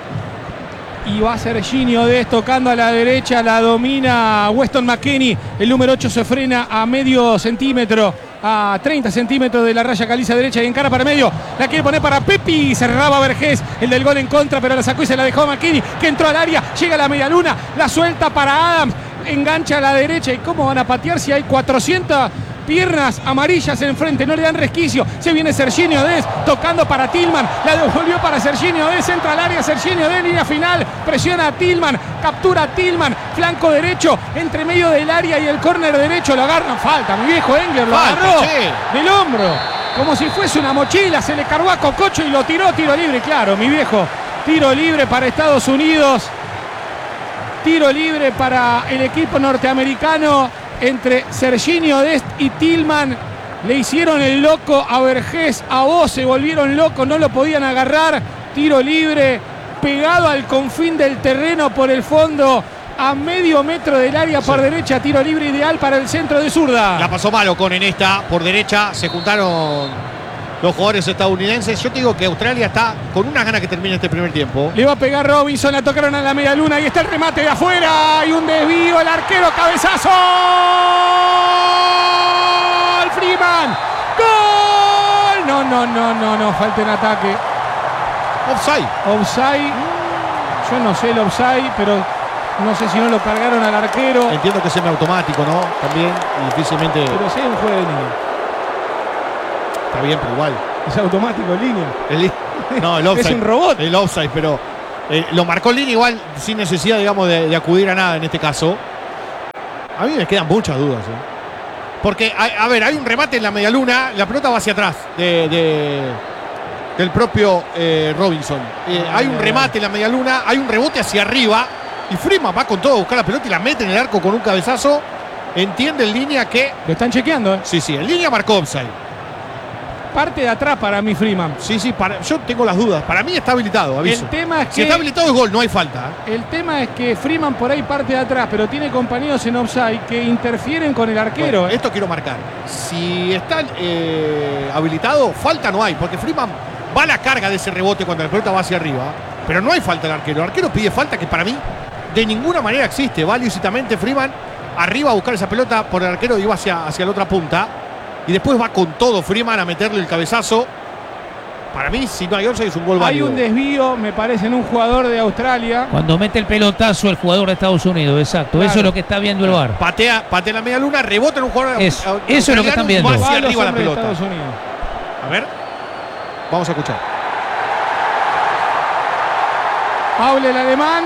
Y va a ser Ginio Dez tocando a la derecha, la domina Weston McKennie. El número 8 se frena a medio centímetro, a 30 centímetros de la raya caliza derecha y encara para medio. La quiere poner para Pepi, cerraba Vergés, el del gol en contra, pero la sacó y se la dejó a McKennie, que entró al área, llega a la media luna, la suelta para Adams, engancha a la derecha. ¿Y cómo van a patear si hay 400 piernas amarillas enfrente? No le dan resquicio. Se viene Serginho Dez tocando para Tillman, la devolvió para Serginho Dez, entra al área Serginho Dez, línea final, presiona a Tillman, captura a Tillman, flanco derecho, entre medio del área y el córner derecho, lo agarran, falta, mi viejo Engler lo Falta, agarró che. del hombro, como si fuese una mochila, se le cargó a Cococho y lo tiró, tiro libre, claro, mi viejo, tiro libre para Estados Unidos, tiro libre para el equipo norteamericano. Entre Serginho Dest y Tillman le hicieron el loco a Vergés, a vos se volvieron locos, no lo podían agarrar. Tiro libre, pegado al confín del terreno por el fondo, a medio metro del área por derecha, tiro libre ideal para el centro de zurda. La pasó mal Ocon en esta, por derecha, se juntaron los jugadores estadounidenses. Yo te digo que Australia está con unas ganas que termine este primer tiempo. Le va a pegar Robinson, la tocaron a la media luna y está el remate de afuera. Hay un desvío, el arquero, cabezazo. Freeman. ¡Gol! No, falta en ataque. Offside. Yo no sé el offside, pero no sé si no lo cargaron al arquero. Entiendo que es semiautomático, ¿no? También, y difícilmente. Pero sí hay un juego de línea. Está bien, pero igual. Es automático, línea. No, el offside. Es un robot. El offside, pero lo marcó en línea igual sin necesidad, digamos, de acudir a nada en este caso. A mí me quedan muchas dudas, Porque, a ver, hay un remate en la medialuna, la pelota va hacia atrás del propio Robinson. Hay un remate en la medialuna, hay un rebote hacia arriba y Freeman va con todo a buscar la pelota y la mete en el arco con un cabezazo. Entiende en línea que... Lo están chequeando, Sí, en línea marcó offside. Parte de atrás para mí Freeman. Sí, yo tengo las dudas. Para mí está habilitado, aviso. El tema es Si que... está habilitado es gol, no hay falta. El tema es que Freeman por ahí parte de atrás, pero tiene compañeros en offside que interfieren con el arquero. Bueno, esto quiero marcar. Si está habilitado, falta no hay, porque Freeman va a la carga de ese rebote cuando la pelota va hacia arriba, pero no hay falta del arquero. El arquero pide falta que para mí de ninguna manera existe. Va lícitamente Freeman arriba a buscar esa pelota por el arquero y va hacia la otra punta. Y después va con todo Freeman a meterle el cabezazo. Para mí, si no hay offside, es un gol válido. Hay un desvío, me parece, en un jugador de Australia. Cuando mete el pelotazo el jugador de Estados Unidos, exacto. Claro. Eso es lo que está viendo el VAR. Patea la media luna, rebota en un jugador. Eso es lo que están viendo. Va Va hacia a los arriba la hombres de pelota. Estados Unidos. A ver. Vamos a escuchar. Habla el alemán.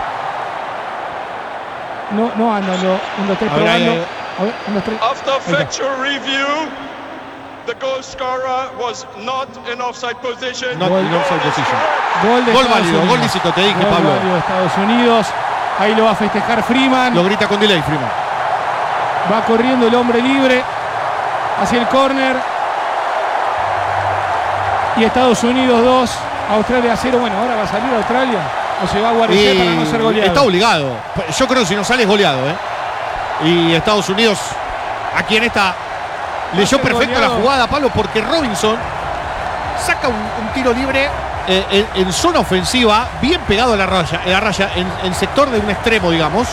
No anda, 1, 2, 3 A ver, probando. ahí. A ver, 1, 2, 3. After factual review, the goal scorer was not in offside position. Not in offside position. Gol de Gol Estados válido, Unidos. gol lícito, te dije, Gol Pablo. válido de Estados Unidos. Ahí lo va a festejar Freeman. Lo grita con delay, Freeman. Va corriendo el hombre libre hacia el córner. Y Estados Unidos 2, Australia 0. Bueno, ahora va a salir Australia o se va a guarecer para no ser goleado. Está obligado. Yo creo que si no sale es goleado, Y Estados Unidos, aquí en esta, leyó perfecto la jugada, Pablo, porque Robinson saca un tiro libre en zona ofensiva, bien pegado a la raya, en sector de un extremo, digamos.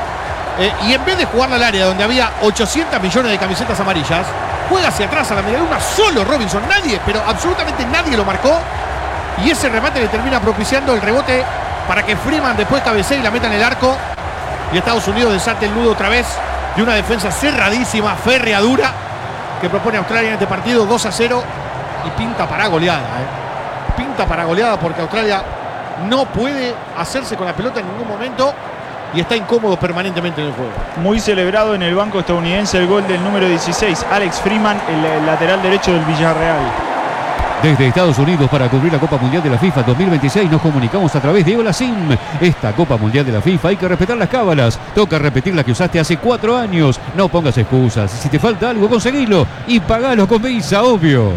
Y en vez de jugarla al área donde había 800 millones de camisetas amarillas, juega hacia atrás a la medialuna solo Robinson. Nadie, pero absolutamente nadie lo marcó. Y ese remate le termina propiciando el rebote para que Freeman después cabecee y la meta en el arco. Y Estados Unidos desate el nudo otra vez de una defensa cerradísima, férrea, dura, que propone Australia en este partido 2-0 y pinta para goleada. Pinta para goleada porque Australia no puede hacerse con la pelota en ningún momento y está incómodo permanentemente en el juego. Muy celebrado en el banco estadounidense el gol del número 16, Alex Freeman, el lateral derecho del Villarreal. Desde Estados Unidos para cubrir la Copa Mundial de la FIFA 2026 nos comunicamos a través de Hola Sim. Esta Copa Mundial de la FIFA hay que respetar las cábalas. Toca repetir la que usaste hace 4 años. No pongas excusas. Si te falta algo, conseguilo y pagalo con Visa, obvio.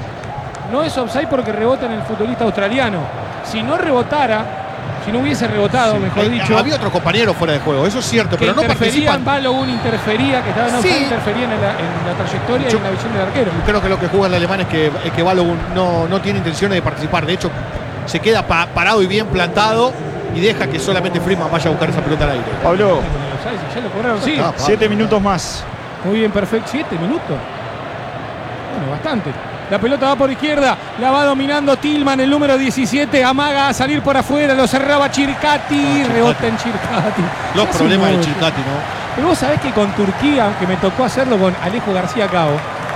No es offside porque rebota en el futbolista australiano. Si no rebotara, si no hubiese rebotado, mejor dicho. Había otros compañeros fuera de juego, eso es cierto, que pero no participan. Balogun interfería, que estaba en offside, Sí. interfería en la trayectoria y en la visión del arquero. Creo que lo que juega el alemán es que Balogun no tiene intenciones de participar. De hecho, se queda parado y bien plantado y deja que solamente Freeman vaya a buscar esa pelota al aire. Pablo, Ya lo cobraron, sí. 7 minutos más. Muy bien, perfecto. 7 minutos. Bueno, bastante. La pelota va por izquierda, la va dominando Tillman, el número 17, amaga a salir por afuera, lo cerraba Chircati, rebota en Chircati. Los Hace problemas de mucho. Chircati, ¿no? Pero vos sabés que con Turquía, que me tocó hacerlo con Alejo García Cabo,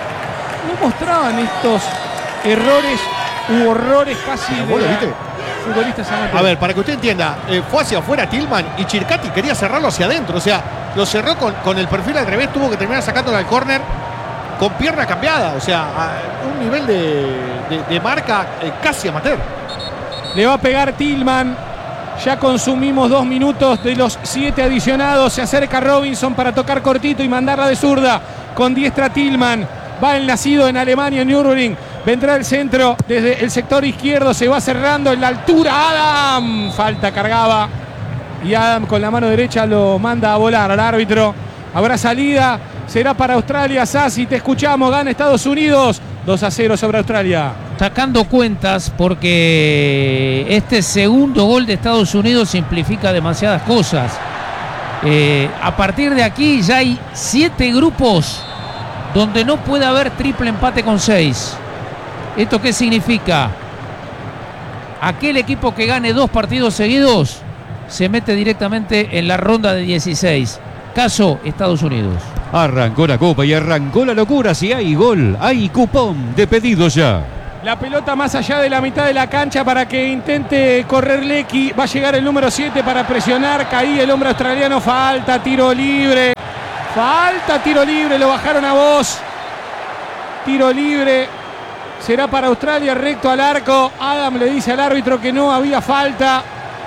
no mostraban estos errores u horrores casi ¿Vos lo viste? futbolistas amateurs. A ver, para que usted entienda, fue hacia afuera Tillman y Chircati quería cerrarlo hacia adentro. O sea, lo cerró con el perfil al revés, tuvo que terminar sacándolo al córner con pierna cambiada. O sea, a un nivel de marca casi amateur. Le va a pegar Tillman. Ya consumimos 2 minutos de los 7 adicionados. Se acerca Robinson para tocar cortito y mandarla de zurda. Con diestra Tillman. Va el nacido en Alemania, Nürburgring. Vendrá el centro desde el sector izquierdo. Se va cerrando en la altura. Adam. Falta, cargaba. Y Adam con la mano derecha lo manda a volar al árbitro. Habrá salida. Será para Australia. Sassi, te escuchamos. Gana Estados Unidos. 2-0 sobre Australia. Sacando cuentas, porque este segundo gol de Estados Unidos simplifica demasiadas cosas. A partir de aquí ya hay 7 grupos donde no puede haber triple empate con 6. ¿Esto qué significa? Aquel equipo que gane 2 partidos seguidos se mete directamente en la ronda de 16. Caso Estados Unidos. Arrancó la copa y arrancó la locura. Si hay gol, hay cupón de pedido ya. La pelota más allá de la mitad de la cancha para que intente correr Lecky. Va a llegar el número 7 para presionar. Caía el hombre australiano. Falta, tiro libre. Falta, tiro libre. Lo bajaron a Voss. Tiro libre. Será para Australia, recto al arco. Adam le dice al árbitro que no había falta.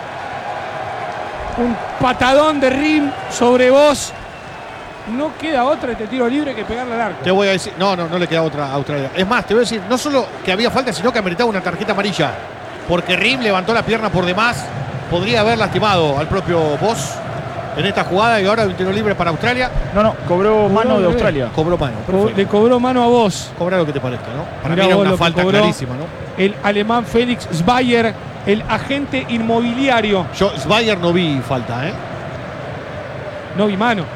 Un patadón de Rim sobre Voss. No queda otra este tiro libre que pegarle al arco. Te voy a decir, no le queda otra a Australia. Es más, te voy a decir, no solo que había falta, sino que ameritaba una tarjeta amarilla. Porque Rim levantó la pierna por demás. Podría haber lastimado al propio Voss en esta jugada y ahora un tiro libre para Australia. No, cobró mano de Australia. Cobró mano, perfecto. Le cobró mano a Voss. Cobra lo que te parezca, ¿no? Para Mirá mí era vos una lo que falta cobró clarísima, ¿no? El alemán Felix Zweier, el agente inmobiliario. Yo, Zweier no vi falta, ¿eh? No vi mano.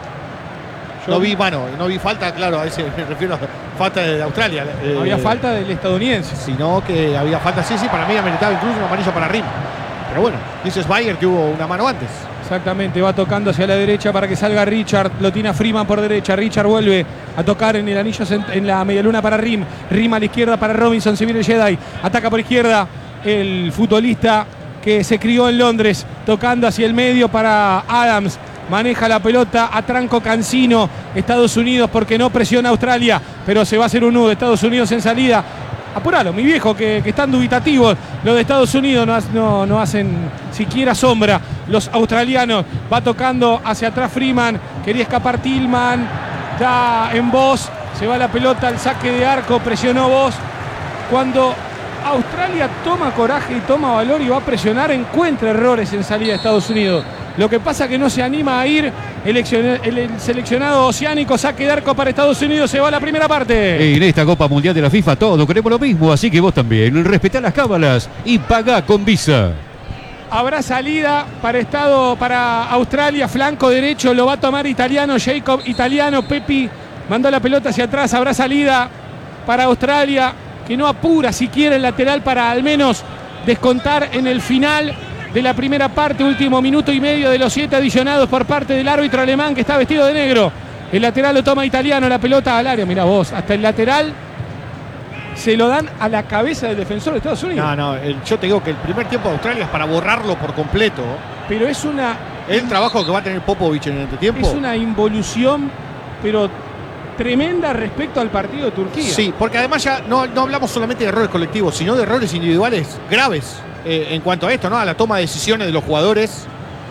No vi mano, no vi falta, claro, a ese me refiero a falta de Australia. Había falta del estadounidense. Sino que había falta, sí, para mí ameritaba incluso un amarillo para Rim. Pero bueno, dice Zweier que hubo una mano antes. Exactamente, va tocando hacia la derecha para que salga Richard. Lo tiene a Freeman por derecha. Richard vuelve a tocar en el anillo, en la medialuna para Rim. Rim a la izquierda para Robinson. Se viene el Jedi. Ataca por izquierda el futbolista que se crió en Londres. Tocando hacia el medio para Adams. Maneja la pelota a tranco Cancino. Estados Unidos porque no presiona a Australia. Pero se va a hacer un nudo. Estados Unidos en salida. Apuralo, mi viejo, que están dubitativos. Los de Estados Unidos no hacen siquiera sombra. Los australianos. Va tocando hacia atrás Freeman. Quería escapar Tillman. Ya en Voss. Se va la pelota al saque de arco. Presionó Voss. Cuando Australia toma coraje y toma valor y va a presionar, encuentra errores en salida de Estados Unidos. Lo que pasa es que no se anima a ir el seleccionado oceánico. Saque de arco para Estados Unidos. Se va a la primera parte. En esta Copa Mundial de la FIFA todos queremos lo mismo, así que vos también respetá las cábalas y pagá con Visa. Habrá salida para Australia. Flanco derecho lo va a tomar Italiano. Jacob Italiano. Pepi mandó la pelota hacia atrás. Habrá salida para Australia, que no apura siquiera el lateral para al menos descontar en el final de la primera parte. Último minuto y medio de los 7 adicionados por parte del árbitro alemán, que está vestido de negro. El lateral lo toma Italiano, la pelota al área. Mirá vos, hasta el lateral se lo dan a la cabeza del defensor de Estados Unidos. Yo te digo que el primer tiempo de Australia es para borrarlo por completo. Pero es el trabajo que va a tener Popovich en el entretiempo. Es una involución, pero tremenda respecto al partido de Turquía. Sí, porque además ya no hablamos solamente de errores colectivos, sino de errores individuales graves en cuanto a esto, ¿no? A la toma de decisiones de los jugadores,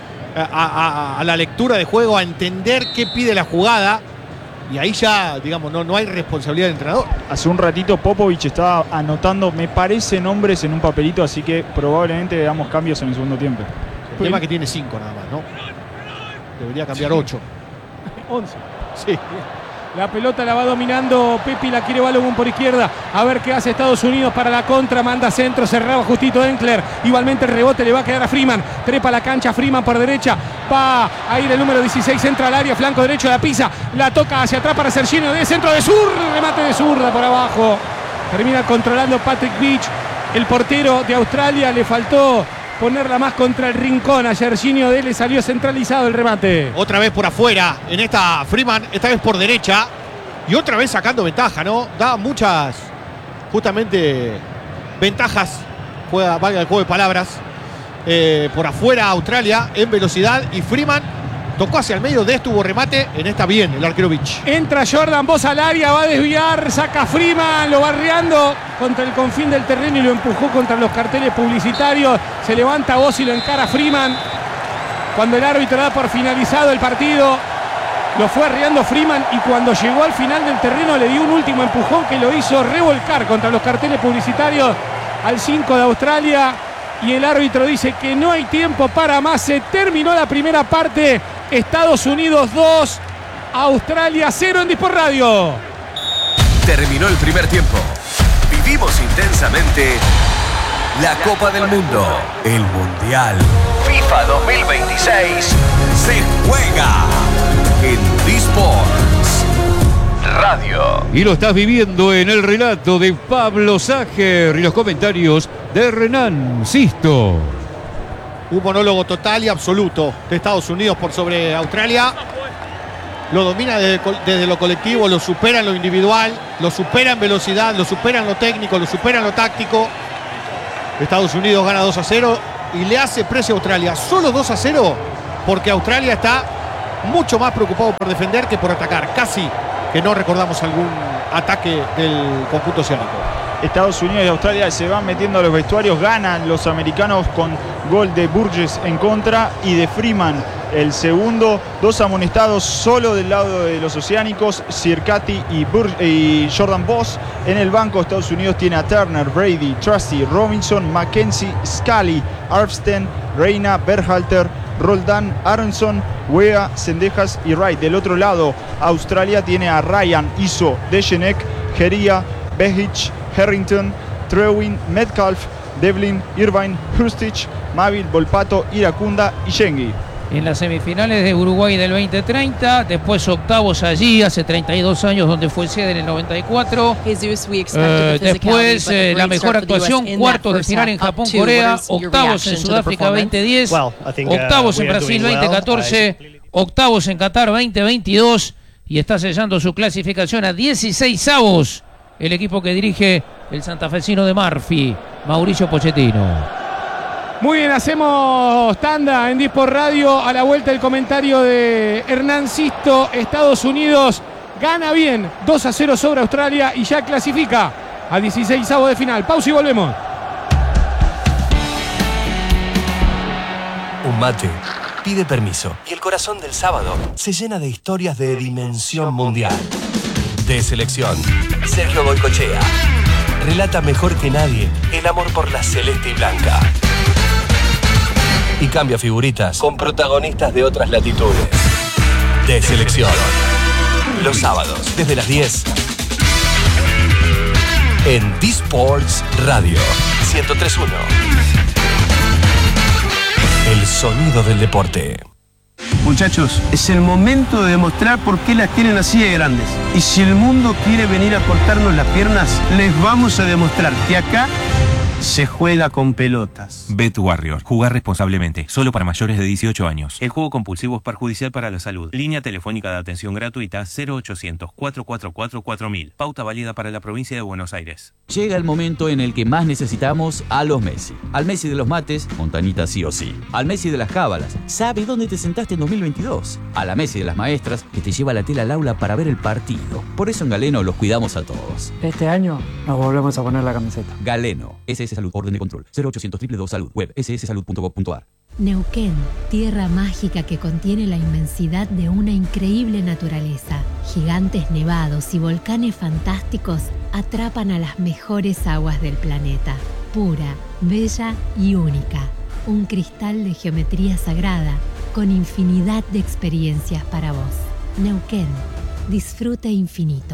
a la lectura de juego, a entender qué pide la jugada. Y ahí ya, digamos, no hay responsabilidad del entrenador. Hace un ratito Popovich estaba anotando, me parece, nombres en un papelito, así que probablemente veamos cambios en el segundo tiempo. El tema es que tiene 5 nada más, ¿no? Debería cambiar 8. 11. Sí. La pelota la va dominando Pepi, la quiere Balogun por izquierda. A ver qué hace Estados Unidos para la contra. Manda centro, cerraba justito Enkler. Igualmente el rebote le va a quedar a Freeman. Trepa la cancha, Freeman por derecha. Va a ir el número 16, entra al área, flanco derecho, la pisa. La toca hacia atrás para Serginho de centro de zurda. Remate de zurda por abajo. Termina controlando Patrick Beach. El portero de Australia le faltó ponerla más contra el rincón. A Serginho de le salió centralizado el remate. Otra vez por afuera, en esta Freeman, esta vez por derecha. Y otra vez sacando ventaja, ¿no? Da muchas, justamente, ventajas. Valga el juego de palabras. Por afuera Australia en velocidad. Y Freeman tocó hacia el medio, tuvo remate. En esta bien, el arquero Beach. Entra Jordan Voss al área, va a desviar, saca Freeman, lo barreando contra el confín del terreno y lo empujó contra los carteles publicitarios. Se levanta Voss y lo encara Freeman. Cuando el árbitro da por finalizado el partido, lo fue arreando Freeman y cuando llegó al final del terreno le dio un último empujón que lo hizo revolcar contra los carteles publicitarios al 5 de Australia. Y el árbitro dice que no hay tiempo para más. Se terminó la primera parte. Estados Unidos 2, Australia 0 en Disport Radio. Terminó el primer tiempo. Vivimos intensamente la Copa del Mundo. El Mundial FIFA 2026 se juega en D-Sports Radio. Y lo estás viviendo en el relato de Pablo Sager y los comentarios de Renan Sisto. Un monólogo total y absoluto de Estados Unidos por sobre Australia. Lo domina desde lo colectivo, lo supera en lo individual, lo supera en velocidad, lo supera en lo técnico, lo supera en lo táctico. Estados Unidos gana 2-0 y le hace precio a Australia. Solo 2-0 porque Australia está mucho más preocupado por defender que por atacar. Casi que no recordamos algún ataque del conjunto oceánico. Estados Unidos y Australia se van metiendo a los vestuarios. Ganan los americanos con gol de Burgess en contra y de Freeman el segundo. 2 amonestados solo del lado de los oceánicos, Sirkati y Jordan Boss. En el banco Estados Unidos tiene a Turner, Brady, Trusty, Robinson, Mackenzie, Scully, Armstead, Reina, Berhalter, Roldan, Aronson, Wea, Sendejas y Wright. Del otro lado Australia tiene a Ryan, Iso, Dejenek, Geria, Behic, Harrington, Trewin, Metcalf, Devlin, Irvine, Hurstich, Mavil, Volpato, Iracunda y Yengi. En las semifinales de Uruguay del 2030, después octavos allí, hace 32 años, donde fue sede en el 94. Después la mejor actuación, cuartos de final en Japón-Corea, octavos en Sudáfrica 2010, octavos en Brasil 2014, octavos en Qatar 2022 y está sellando su clasificación a 16avos el equipo que dirige el santafesino de Murphy, Mauricio Pochettino. Muy bien, hacemos tanda en D-Sport Radio. A la vuelta el comentario de Hernán Sisto. Estados Unidos gana bien 2-0 sobre Australia y ya clasifica a 16avos de final. Pausa y volvemos. Un mate pide permiso y el corazón del sábado se llena de historias de dimensión mundial. De selección, Sergio Goycochea relata mejor que nadie el amor por la celeste y blanca. Y cambia figuritas con protagonistas de otras latitudes. De selección. Los sábados, desde las 10. En D-Sports Radio 103.1. El sonido del deporte. Muchachos, es el momento de demostrar por qué las tienen así de grandes. Y si el mundo quiere venir a cortarnos las piernas, les vamos a demostrar que acá se juega con pelotas. Bet Warrior. Jugar responsablemente. Solo para mayores de 18 años. El juego compulsivo es perjudicial para la salud. Línea telefónica de atención gratuita 0800-444-4000. Pauta válida para la provincia de Buenos Aires. Llega el momento en el que más necesitamos a los Messi. Al Messi de los mates, Montanita sí o sí. Al Messi de las cábalas, sabe dónde te sentaste en 2022. A la Messi de las maestras, que te lleva la tela al aula para ver el partido. Por eso en Galeno los cuidamos a todos. Este año nos volvemos a poner la camiseta. Galeno. SS Salud. Orden de control. 0800 222 Salud. Web sssalud.gov.ar. Neuquén, tierra mágica que contiene la inmensidad de una increíble naturaleza. Gigantes nevados y volcanes fantásticos atrapan a las mejores aguas del planeta. Pura, bella y única. Un cristal de geometría sagrada con infinidad de experiencias para vos. Neuquén, disfrute infinito.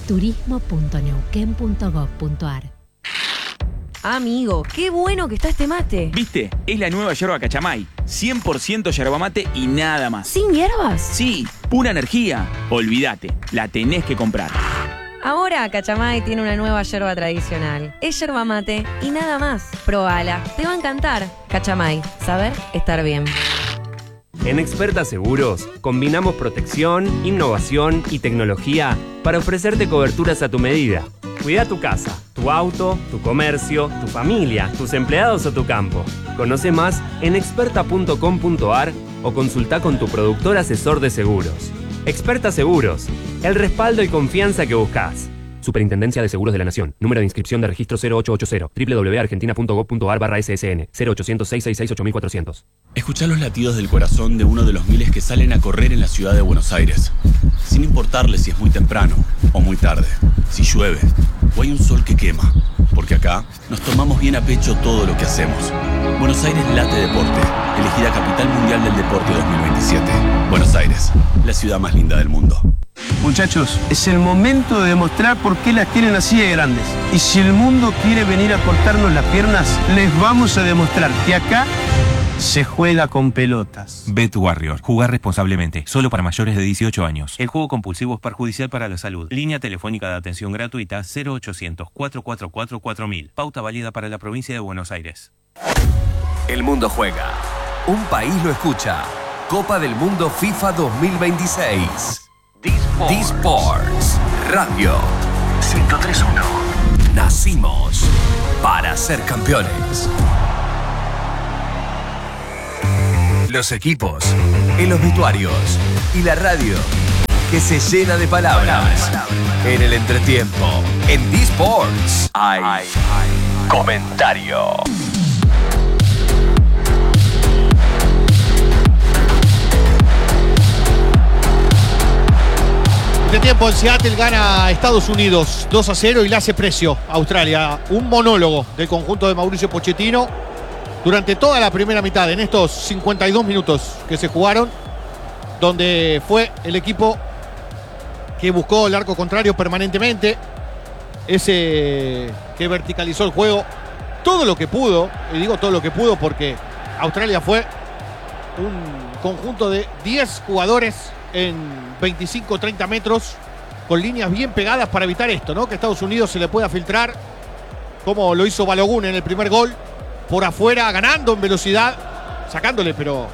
turismo.neuquén.gov.ar. Amigo, qué bueno que está este mate. ¿Viste? Es la nueva yerba Cachamay. 100% yerba mate y nada más. ¿Sin hierbas? Sí, pura energía. Olvídate, la tenés que comprar. Ahora Cachamay tiene una nueva yerba tradicional. Es yerba mate y nada más. Probala, te va a encantar. Cachamay, saber estar bien. En Experta Seguros, combinamos protección, innovación y tecnología para ofrecerte coberturas a tu medida. Cuida tu casa, tu auto, tu comercio, tu familia, tus empleados o tu campo. Conoce más en experta.com.ar o consulta con tu productor asesor de seguros. Experta Seguros, el respaldo y confianza que buscas. Superintendencia de Seguros de la Nación. Número de inscripción de registro 0880. www.argentina.gov.ar/SSN. 0800-666-8400. Escuchá los latidos del corazón de uno de los miles que salen a correr en la ciudad de Buenos Aires. Sin importarle si es muy temprano o muy tarde, si llueve o hay un sol que quema. Porque acá nos tomamos bien a pecho todo lo que hacemos. Buenos Aires late deporte. Elegida Capital Mundial del Deporte 2027. Buenos Aires, la ciudad más linda del mundo. Muchachos, es el momento de demostrar por qué las tienen así de grandes. Y si el mundo quiere venir a cortarnos las piernas, les vamos a demostrar que acá se juega con pelotas. Bet Warrior. Jugar responsablemente. Solo para mayores de 18 años. El juego compulsivo es perjudicial para la salud. Línea telefónica de atención gratuita 0800-444-4000. Pauta válida para la provincia de Buenos Aires. El mundo juega. Un país lo escucha. Copa del Mundo FIFA 2026. D-Sports Radio 103.1. Nacimos para ser campeones. Los equipos, el obituarios y la radio que se llena de palabras. En el entretiempo, en D-Sports hay comentario. Este tiempo en Seattle gana a Estados Unidos 2-0 y le hace precio a Australia. Un monólogo del conjunto de Mauricio Pochettino durante toda la primera mitad, en estos 52 minutos que se jugaron, donde fue el equipo que buscó el arco contrario permanentemente, ese que verticalizó el juego todo lo que pudo, y digo todo lo que pudo porque Australia fue un conjunto de 10 jugadores en 25-30 metros, con líneas bien pegadas para evitar esto, ¿no? Que Estados Unidos se le pueda filtrar, como lo hizo Balogun en el primer gol, por afuera, ganando en velocidad, sacándole, pero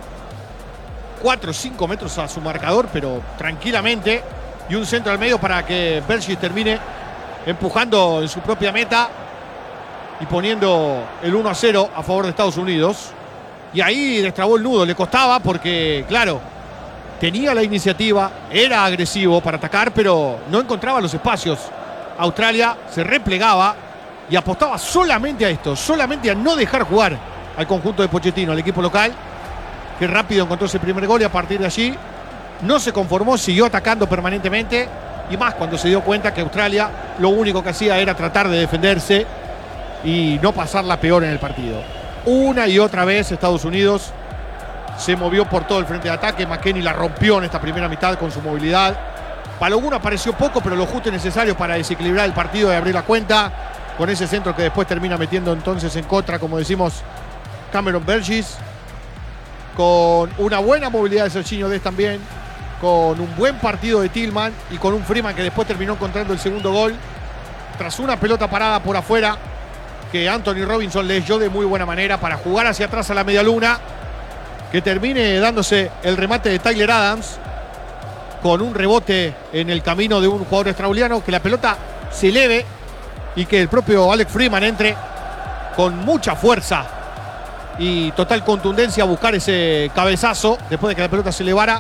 4 o 5 metros a su marcador, pero tranquilamente, y un centro al medio para que Bergis termine empujando en su propia meta y poniendo el 1-0 a favor de Estados Unidos. Y ahí destrabó el nudo, le costaba porque, claro, tenía la iniciativa, era agresivo para atacar, pero no encontraba los espacios. Australia se replegaba y apostaba solamente a esto, solamente a no dejar jugar al conjunto de Pochettino, al equipo local, que rápido encontró ese primer gol y a partir de allí no se conformó, siguió atacando permanentemente, y más cuando se dio cuenta que Australia lo único que hacía era tratar de defenderse y no pasarla peor en el partido. Una y otra vez Estados Unidos se movió por todo el frente de ataque. McKennie la rompió en esta primera mitad con su movilidad. Balogun apareció poco, pero lo justo y necesario para desequilibrar el partido y abrir la cuenta, con ese centro que después termina metiendo entonces en contra, como decimos, Cameron Bergis. Con una buena movilidad de Serginho Dest también, con un buen partido de Tillman y con un Freeman que después terminó encontrando el segundo gol tras una pelota parada por afuera que Anthony Robinson leyó de muy buena manera para jugar hacia atrás a la media luna, que termine dándose el remate de Tyler Adams con un rebote en el camino de un jugador australiano, que la pelota se eleve y que el propio Alex Freeman entre con mucha fuerza y total contundencia a buscar ese cabezazo después de que la pelota se elevara,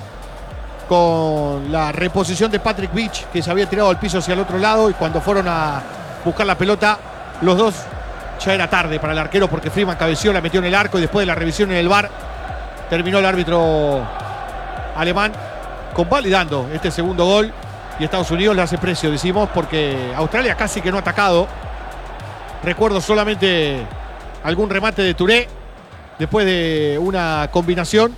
con la reposición de Patrick Beach, que se había tirado al piso hacia el otro lado, y cuando fueron a buscar la pelota los dos ya era tarde para el arquero, porque Freeman cabeció, la metió en el arco y después de la revisión en el VAR terminó el árbitro alemán convalidando este segundo gol y Estados Unidos le hace precio, decimos, porque Australia casi que no ha atacado. Recuerdo solamente algún remate de Touré después de una combinación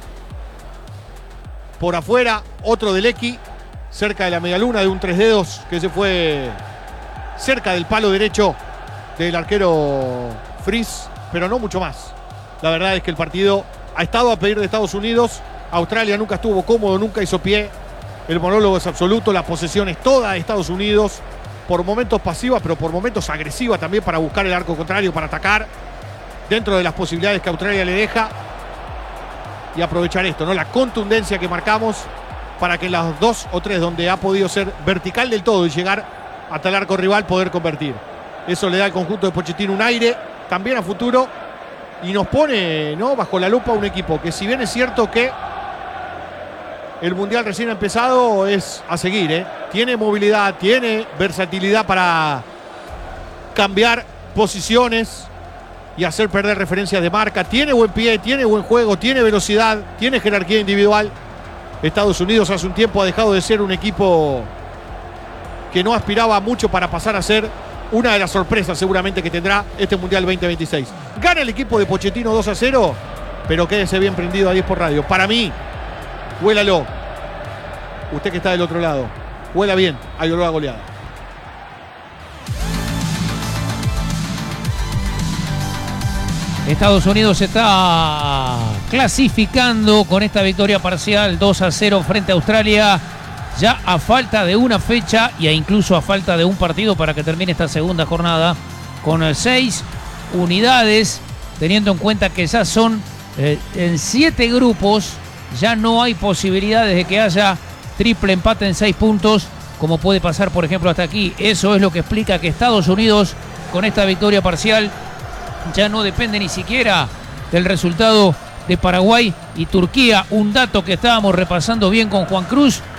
por afuera, otro de Lecky cerca de la medialuna de un tres dedos que se fue cerca del palo derecho del arquero Fries, pero no mucho más. La verdad es que el partido ha estado a pedir de Estados Unidos. Australia nunca estuvo cómodo, nunca hizo pie. El monólogo es absoluto, la posesión es toda de Estados Unidos, por momentos pasiva, pero por momentos agresiva también para buscar el arco contrario, para atacar dentro de las posibilidades que Australia le deja y aprovechar esto, ¿no? La contundencia que marcamos para que en las 2 o 3 donde ha podido ser vertical del todo y llegar hasta el arco rival poder convertir. Eso le da al conjunto de Pochettino un aire también a futuro y nos pone, ¿no?, bajo la lupa un equipo que, si bien es cierto que el Mundial recién ha empezado, es a seguir, ¿eh? Tiene movilidad, tiene versatilidad para cambiar posiciones y hacer perder referencias de marca. Tiene buen pie, tiene buen juego, tiene velocidad, tiene jerarquía individual. Estados Unidos hace un tiempo ha dejado de ser un equipo que no aspiraba mucho para pasar a ser una de las sorpresas seguramente que tendrá este Mundial 2026. Gana el equipo de Pochettino 2-0, pero quédese bien prendido a 10 por radio. Para mí, huélalo, usted que está del otro lado, Huela bien, hay olor a goleada. Estados Unidos está clasificando con esta victoria parcial 2-0 frente a Australia, ya a falta de una fecha e incluso a falta de un partido para que termine esta segunda jornada, con 6 unidades, teniendo en cuenta que ya son en 7 grupos, ya no hay posibilidades de que haya triple empate en 6 puntos, como puede pasar por ejemplo hasta aquí. Eso es lo que explica que Estados Unidos con esta victoria parcial ya no depende ni siquiera del resultado de Paraguay y Turquía. Un dato que estábamos repasando bien con Juan Cruz,